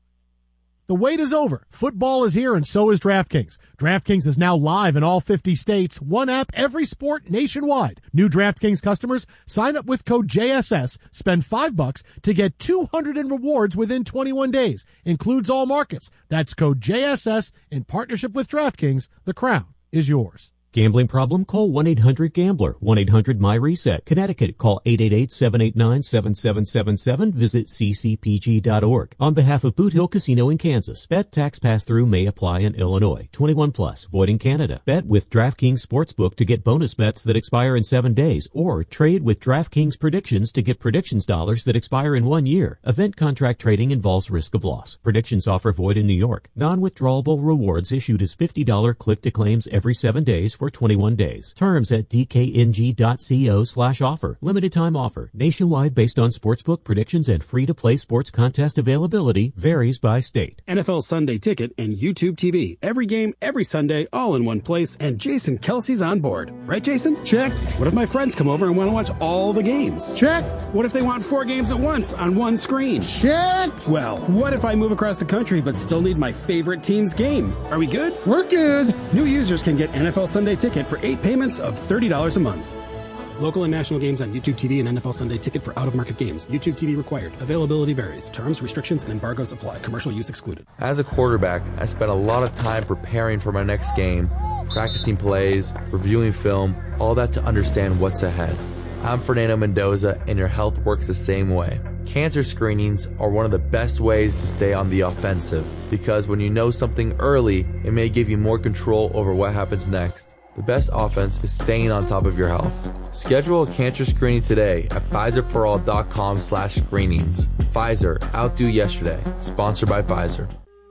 Speaker 3: The wait is over. Football is here, and so is DraftKings. DraftKings is now live in all fifty states. One app, every sport, nationwide. New DraftKings customers sign up with code J S S, spend five bucks to get two hundred in rewards within twenty-one days. Includes all markets. That's code J S S in partnership with DraftKings. The crown is yours.
Speaker 7: Gambling problem? Call one eight hundred gambler. one eight hundred my reset. Connecticut, call eight eight eight, seven eight nine, seven seven seven seven. Visit c c p g dot org. On behalf of Boot Hill Casino in Kansas, bet tax pass-through may apply in Illinois. twenty-one plus, void in Canada. Bet with DraftKings Sportsbook to get bonus bets that expire in seven days, or trade with DraftKings Predictions to get predictions dollars that expire in one year. Event contract trading involves risk of loss. Predictions offer void in New York. Non-withdrawable rewards issued as fifty dollars click-to-claims every seven days for twenty-one days. Terms at d k n g dot co slash offer. Limited time offer. Nationwide based on sportsbook predictions and free-to-play sports contest availability. Varies by state.
Speaker 9: N F L Sunday Ticket and YouTube T V. Every game, every Sunday, all in one place, and Jason Kelsey's on board. Right, Jason?
Speaker 19: Check.
Speaker 9: What if my friends come over and want to watch all the games?
Speaker 19: Check.
Speaker 9: What if they want four games at once on one screen?
Speaker 19: Check.
Speaker 9: Well, what if I move across the country but still need my favorite team's game? Are we good?
Speaker 19: We're good.
Speaker 9: New users can get N F L Sunday Ticket for eight payments of thirty dollars a month. Local and national games on YouTube T V and N F L Sunday Ticket for out-of-market games. YouTube T V required. Availability varies. Terms, restrictions, and embargoes apply. Commercial use excluded.
Speaker 10: As a quarterback, I spent a lot of time preparing for my next game, practicing plays, reviewing film, all that to understand what's ahead. I'm Fernando Mendoza, and your health works the same way. Cancer screenings are one of the best ways to stay on the offensive, because when you know something early, it may give you more control over what happens next. The best offense is staying on top of your health. Schedule a cancer screening today at Pfizer for all dot com slash screenings. Pfizer, outdo yesterday. Sponsored by Pfizer.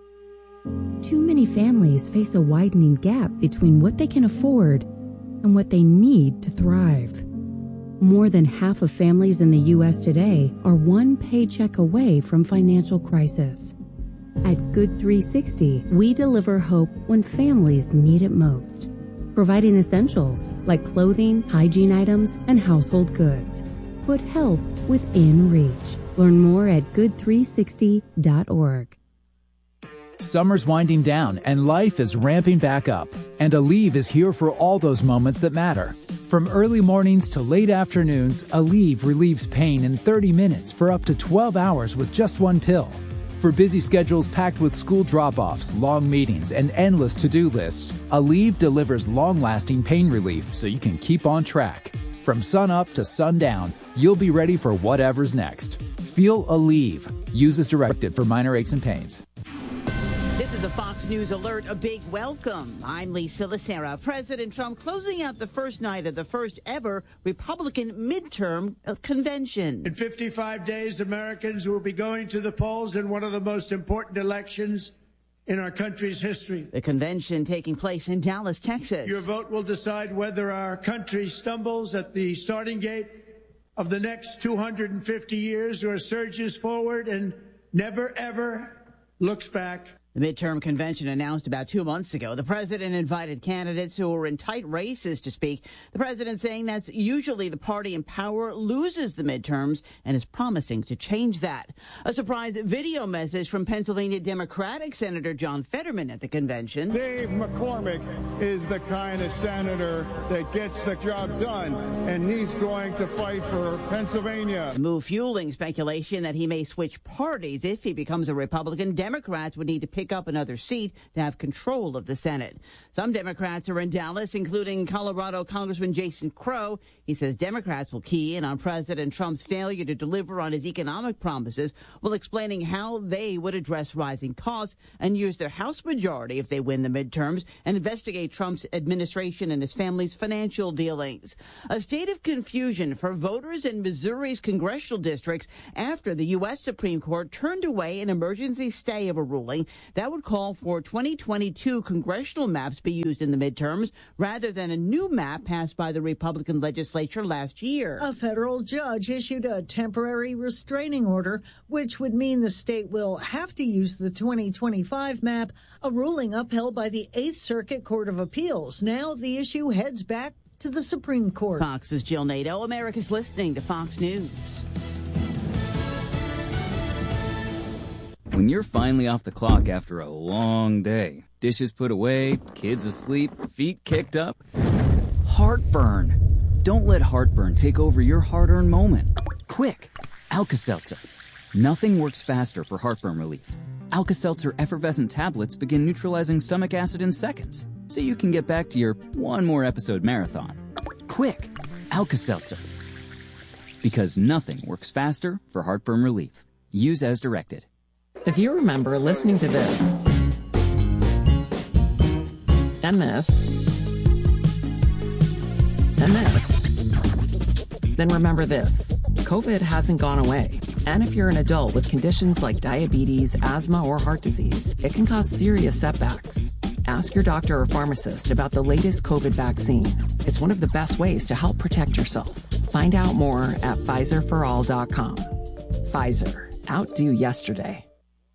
Speaker 24: Too many families face a widening gap between what they can afford and what they need to thrive. More than half of families in the U S today are one paycheck away from financial crisis. At Good three sixty, we deliver hope when families need it most, providing essentials like clothing, hygiene items, and household goods. Put help within reach. Learn more at good three sixty dot org.
Speaker 25: Summer's winding down and life is ramping back up. And Aleve is here for all those moments that matter. From early mornings to late afternoons, Aleve relieves pain in thirty minutes for up to twelve hours with just one pill. For busy schedules packed with school drop-offs, long meetings, and endless to-do lists, Aleve delivers long-lasting pain relief so you can keep on track. From sun up to sundown, you'll be ready for whatever's next. Feel Aleve. Use as directed for minor aches and pains.
Speaker 26: This is a Fox News Alert, a big welcome. I'm Lisa Lacera. President Trump closing out the first night of the first ever Republican midterm convention.
Speaker 27: In fifty-five days, Americans will be going to the polls in one of the most important elections in our country's history.
Speaker 26: The convention taking place in Dallas, Texas.
Speaker 27: Your vote will decide whether our country stumbles at the starting gate of the next two hundred fifty years or surges forward and never, ever looks back.
Speaker 26: The midterm convention announced about two months ago. The president invited candidates who were in tight races to speak. The president saying that's usually the party in power loses the midterms and is promising to change that. A surprise video message from Pennsylvania Democratic Senator John Fetterman at the convention.
Speaker 11: Dave McCormick is the kind of senator that gets the job done, and he's going to fight for Pennsylvania.
Speaker 26: The move fueling speculation that he may switch parties if he becomes a Republican. Democrats would need to pick up another seat to have control of the Senate. Some Democrats are in Dallas, including Colorado Congressman Jason Crow. He says Democrats will key in on President Trump's failure to deliver on his economic promises, while explaining how they would address rising costs and use their House majority if they win the midterms and investigate Trump's administration and his family's financial dealings. A state of confusion for voters in Missouri's congressional districts after the U S Supreme Court turned away an emergency stay of a ruling that would call for twenty twenty-two congressional maps be used in the midterms rather than a new map passed by the Republican legislature last year.
Speaker 12: A federal judge issued a temporary restraining order, which would mean the state will have to use the twenty twenty-five map, a ruling upheld by the Eighth Circuit Court of Appeals. Now the issue heads back to the Supreme Court.
Speaker 26: Fox's Jill Nato. America's listening to Fox News.
Speaker 13: When you're finally off the clock after a long day, dishes put away, kids asleep, feet kicked up, heartburn. Don't let heartburn take over your hard-earned moment. Quick, Alka-Seltzer. Nothing works faster for heartburn relief. Alka-Seltzer effervescent tablets begin neutralizing stomach acid in seconds, so you can get back to your one more episode marathon. Quick, Alka-Seltzer. Because nothing works faster for heartburn relief. Use as directed.
Speaker 14: If you remember listening to this, and this, and this, then remember this. COVID hasn't gone away. And if you're an adult with conditions like diabetes, asthma, or heart disease, it can cause serious setbacks. Ask your doctor or pharmacist about the latest COVID vaccine. It's one of the best ways to help protect yourself. Find out more at Pfizer for all dot com. Pfizer. Outdo yesterday.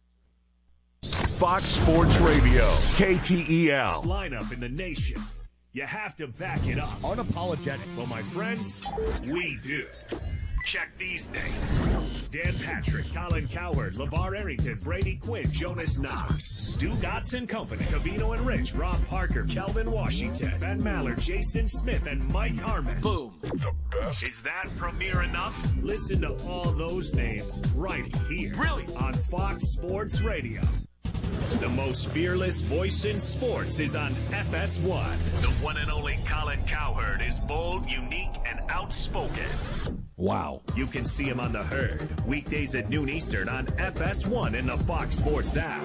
Speaker 20: Fox Sports Radio, K T E L. Lineup in the nation. You have to back it up. Unapologetic. Well, my friends, we do. Check these names. Dan Patrick, Colin Cowherd, LeVar Arrington, Brady Quinn, Jonas Knox, Stu Gotts Company, Cavino and Rich, Rob Parker, Kelvin Washington, Ben Maller, Jason Smith, and Mike Harmon. Boom. The best. Is that premiere enough? Listen to all those names right here. Really? On Fox Sports Radio. The most fearless voice in sports is on F S one. The one and only Colin Cowherd is bold, unique, and outspoken. Wow. You can see him on The Herd, weekdays at noon Eastern on F S one in the Fox Sports app.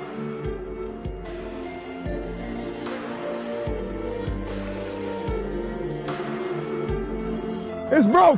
Speaker 11: It's broke.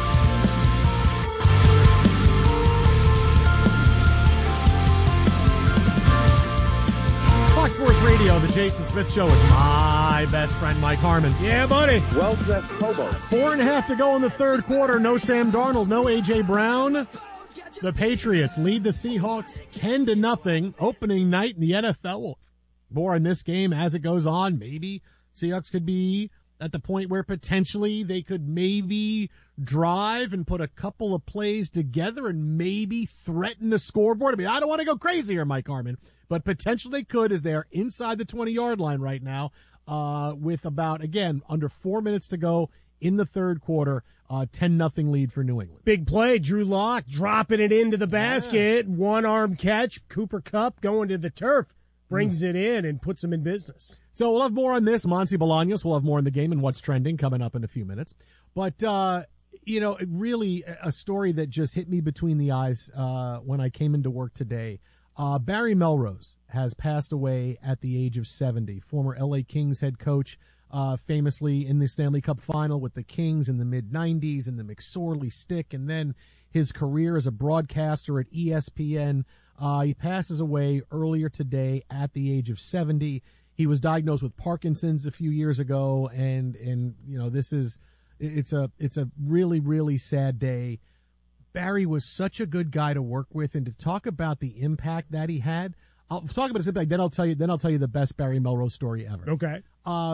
Speaker 3: Fox Sports Radio, the Jason Smith Show with my best friend Mike Harmon.
Speaker 5: Yeah, buddy.
Speaker 11: Well-dressed hobo.
Speaker 3: Four and a half to go in the third quarter. No Sam Darnold, no A J. Brown. The Patriots lead the Seahawks ten to nothing. Opening night in the N F L. More on this game as it goes on. Maybe Seahawks could be at the point where potentially they could maybe drive and put a couple of plays together and maybe threaten the scoreboard. I mean, I don't want to go crazy here, Mike Harmon, but potentially they could, as they are inside the twenty-yard line right now uh, with about, again, under four minutes to go in the third quarter, uh, ten nothing lead for New England.
Speaker 5: Big play, Drew Lock dropping it into the basket, yeah. One-arm catch, Cooper Kupp going to the turf, brings mm. it in and puts him in business.
Speaker 3: So we'll have more on this. Monty Bolaños will have more in the game and what's trending coming up in a few minutes. But, uh, you know, really a story that just hit me between the eyes uh, when I came into work today. Uh, Barry Melrose has passed away at the age of seventy. Former L A Kings head coach, uh, famously in the Stanley Cup final with the Kings in the mid nineties and the McSorley stick, and then his career as a broadcaster at E S P N. Uh, he passes away earlier today at the age of seventy. He was diagnosed with Parkinson's a few years ago, and and you know this is it's a it's a really really sad day. Barry was such a good guy to work with, and to talk about the impact that he had. I'll talk about it simply. Then I'll tell you. Then I'll tell you the best Barry Melrose story ever.
Speaker 5: Okay.
Speaker 3: Uh,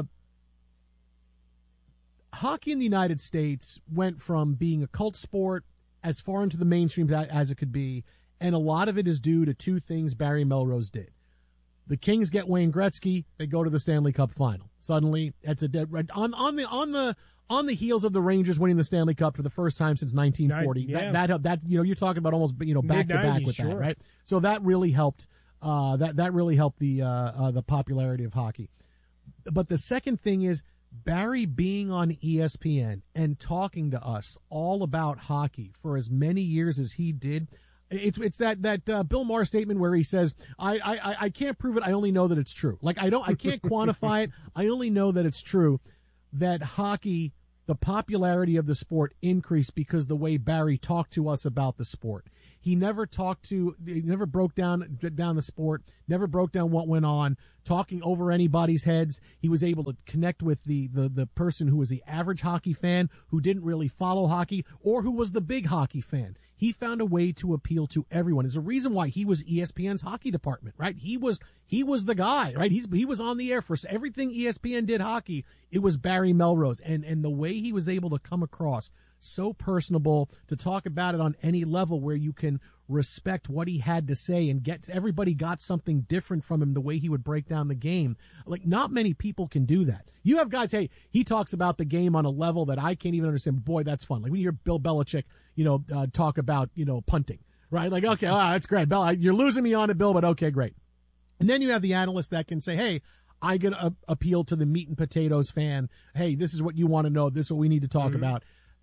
Speaker 3: hockey in the United States went from being a cult sport as far into the mainstream as it could be, and a lot of it is due to two things Barry Melrose did. The Kings get Wayne Gretzky; they go to the Stanley Cup final. Suddenly, it's a dead red on on the on the on the heels of the Rangers winning the Stanley Cup for the first time since nineteen forty.
Speaker 5: Yeah.
Speaker 3: That, that that you know you're talking about almost you know back to back with
Speaker 5: sure.
Speaker 3: that, right? So that really helped. Uh, that that really helped the uh, uh, the popularity of hockey. But the second thing is Barry being on E S P N and talking to us all about hockey for as many years as he did. It's it's that that uh, Bill Maher statement where he says, I, I I can't prove it. I only know that it's true. Like I don't I can't quantify it. I only know that it's true. That hockey, the popularity of the sport increased because the way Barry talked to us about the sport. He never talked to, he never broke down down the sport, never broke down what went on, talking over anybody's heads. He was able to connect with the, the, the person who was the average hockey fan, who didn't really follow hockey, or who was the big hockey fan. He found a way to appeal to everyone. There's a reason why he was E S P N's hockey department, right? He was he was the guy, right? He's he was on the air for everything E S P N did hockey. It was Barry Melrose, and and the way he was able to come across so personable, to talk about it on any level where you can respect what he had to say and get everybody got something different from him, the way he would break down the game. Like, not many people can do that. You have guys, hey, he talks about the game on a level that I can't even understand. Boy, that's fun. Like when you hear Bill Belichick, you know, uh, talk about, you know, punting, right? Like, okay, oh, that's great. Bill, you're losing me on it, Bill, but okay, great. And then you have the analyst that can say, hey, I can uh, appeal to the meat and potatoes fan. Hey, this is what you want to know. This is what we need to talk mm-hmm. about.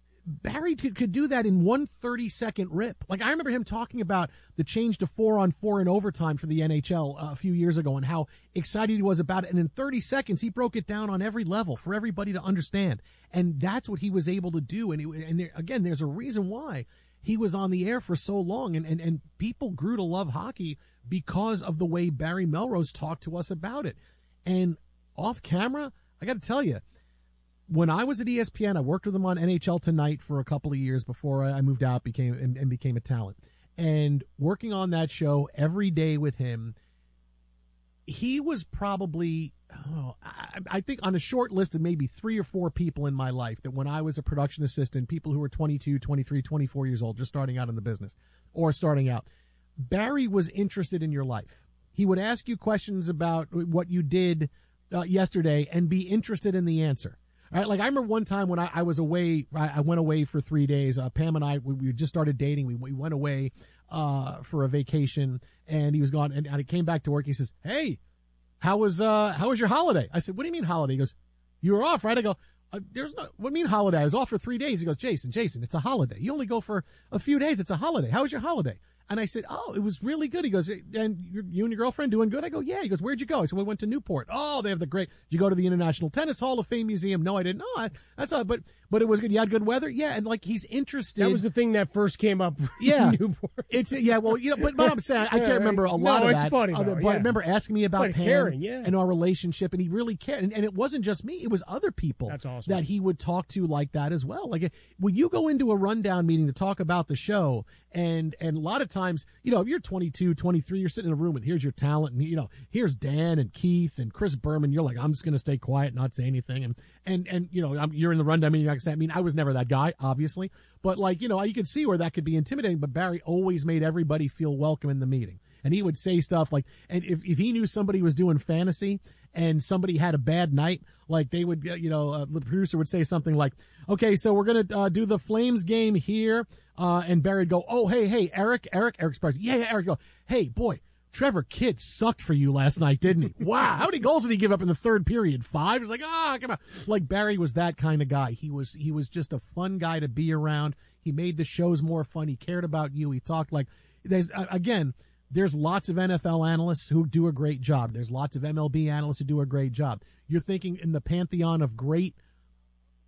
Speaker 3: Barry could, could do that in one thirty-second rip. Like, I remember him talking about the change to four on four in overtime for the N H L uh, a few years ago and how excited he was about it. And in thirty seconds, he broke it down on every level for everybody to understand. And that's what he was able to do. And, it, and there, again, there's a reason why he was on the air for so long. And, and, and people grew to love hockey because of the way Barry Melrose talked to us about it. And off camera, I got to tell you, when I was at E S P N, I worked with him on N H L Tonight for a couple of years before I moved out became and, and became a talent. And working on that show every day with him, he was probably, oh, I, I think on a short list of maybe three or four people in my life that when I was a production assistant, people who were twenty-two, twenty-three, twenty-four years old, just starting out in the business or starting out, Barry was interested in your life. He would ask you questions about what you did uh, yesterday and be interested in the answer. Right, like I remember one time when I, I was away, I, I went away for three days. Uh, Pam and I, we, we just started dating. We, we went away uh, for a vacation, and he was gone. And, and I came back to work. He says, "Hey, how was uh, how was your holiday?" I said, "What do you mean holiday?" He goes, "You were off, right?" I go, uh, "There's no. What do you mean holiday? I was off for three days." He goes, "Jason, Jason, it's a holiday. You only go for a few days. It's a holiday. How was your holiday?" And I said, "Oh, it was really good." He goes, "And you and your girlfriend doing good?" I go, "Yeah." He goes, "Where'd you go?" I said, "We went to Newport." "Oh, they have the great." "Did you go to the International Tennis Hall of Fame Museum?" "No, I didn't." "No, I, that's all." But but it was good. You had good weather, yeah. And like he's interested.
Speaker 5: That was the thing that first came up.
Speaker 3: Yeah,
Speaker 5: in Newport.
Speaker 3: It's yeah. Well, you know, but, but I'm saying I can't remember a lot
Speaker 5: no,
Speaker 3: of
Speaker 5: it's
Speaker 3: that.
Speaker 5: funny.
Speaker 3: Uh,
Speaker 5: Though,
Speaker 3: but
Speaker 5: yeah.
Speaker 3: I remember asking me about
Speaker 5: but
Speaker 3: Pam
Speaker 5: caring, yeah.
Speaker 3: and our relationship, and he really cared. And, and it wasn't just me; it was other people
Speaker 5: That's awesome.
Speaker 3: that he would talk to like that as well. Like when you go into a rundown meeting to talk about the show, and and a lot of times, you know, if you're twenty-two, twenty-three, you're sitting in a room with here's your talent, and you know, here's Dan and Keith and Chris Berman. You're like, I'm just going to stay quiet, not say anything, and and and you know, I'm, you're in the rundown meeting. Like I said, I mean, I was never that guy, obviously, but like you know, you could see where that could be intimidating. But Barry always made everybody feel welcome in the meeting, and he would say stuff like, and if if he knew somebody was doing fantasy and somebody had a bad night, like they would, you know, uh, the producer would say something like, "Okay, so we're gonna uh, do the Flames game here," uh, and Barry'd go, "Oh, hey, hey, Eric, Eric, Eric's part. Yeah, yeah, Eric, go, hey, boy, Trevor Kidd sucked for you last night, didn't he? Wow, how many goals did he give up in the third period? Five?" It's like, ah, oh, come on. Like Barry was that kind of guy. He was, he was just a fun guy to be around. He made the shows more fun. He cared about you. He talked like, there's uh, again. There's lots of N F L analysts who do a great job. There's lots of M L B analysts who do a great job. You're thinking in the pantheon of great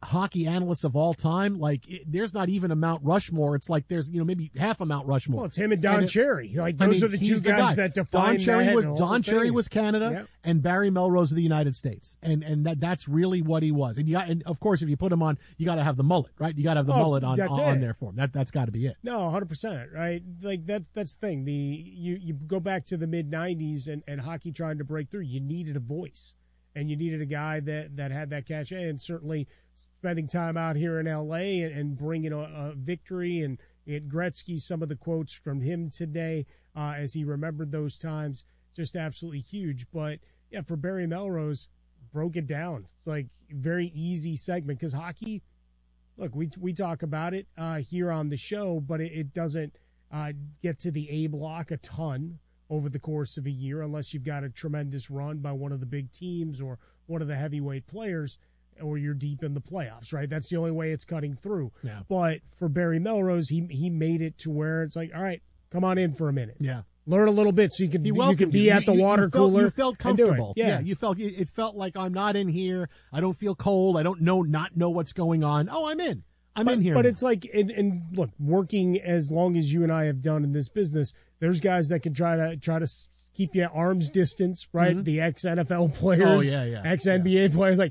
Speaker 3: hockey analysts of all time, like it, there's not even a Mount Rushmore. It's like there's you know maybe half a Mount Rushmore.
Speaker 5: Well, it's him and Don
Speaker 3: and it,
Speaker 5: Cherry. Like
Speaker 3: I
Speaker 5: those
Speaker 3: mean,
Speaker 5: are the two
Speaker 3: he's
Speaker 5: guys
Speaker 3: guy.
Speaker 5: that define
Speaker 3: Don Cherry
Speaker 5: that
Speaker 3: was
Speaker 5: and
Speaker 3: Don Cherry was Canada,
Speaker 5: yep.
Speaker 3: and Barry Melrose of the United States, and and that that's really what he was. And you got, and of course, if you put him on, you got to have the mullet, right? You got to have the
Speaker 5: Oh,
Speaker 3: mullet on
Speaker 5: that's
Speaker 3: on
Speaker 5: it.
Speaker 3: there for him. That that's got to be it.
Speaker 5: No, one hundred percent, right? Like that that's the thing. The you you go back to the mid nineties and and hockey trying to break through, you needed a voice. And you needed a guy that, that had that cachet, and certainly spending time out here in L A and, and bringing a, a victory. And it, Gretzky, some of the quotes from him today uh, as he remembered those times, just absolutely huge. But, yeah, for Barry Melrose, broke it down. It's like a very easy segment because hockey, look, we we talk about it uh, here on the show, but it, it doesn't uh, get to the A block a ton over the course of a year, unless you've got a tremendous run by one of the big teams or one of the heavyweight players, or you're deep in the playoffs, right? That's the only way it's cutting through.
Speaker 3: Yeah.
Speaker 5: But for Barry Melrose, he he made it to where it's like, all right, come on in for a minute.
Speaker 3: Yeah.
Speaker 5: Learn a little bit so you can
Speaker 3: He
Speaker 5: you
Speaker 3: welcomed
Speaker 5: can be
Speaker 3: you.
Speaker 5: at the
Speaker 3: You- you
Speaker 5: water
Speaker 3: felt-
Speaker 5: cooler.
Speaker 3: You felt
Speaker 5: and do it.
Speaker 3: comfortable.
Speaker 5: Yeah.
Speaker 3: You felt it it felt like I'm not in here. I don't feel cold. I don't know not know what's going on. Oh, I'm in. I'm
Speaker 5: but,
Speaker 3: in here.
Speaker 5: But
Speaker 3: now.
Speaker 5: it's like, and, and look, working as long as you and I have done in this business, there's guys that can try to try to s- keep you at arm's distance, right?
Speaker 3: Mhm.
Speaker 5: The ex N F L players,
Speaker 3: Oh, yeah, yeah,
Speaker 5: ex N B A players, like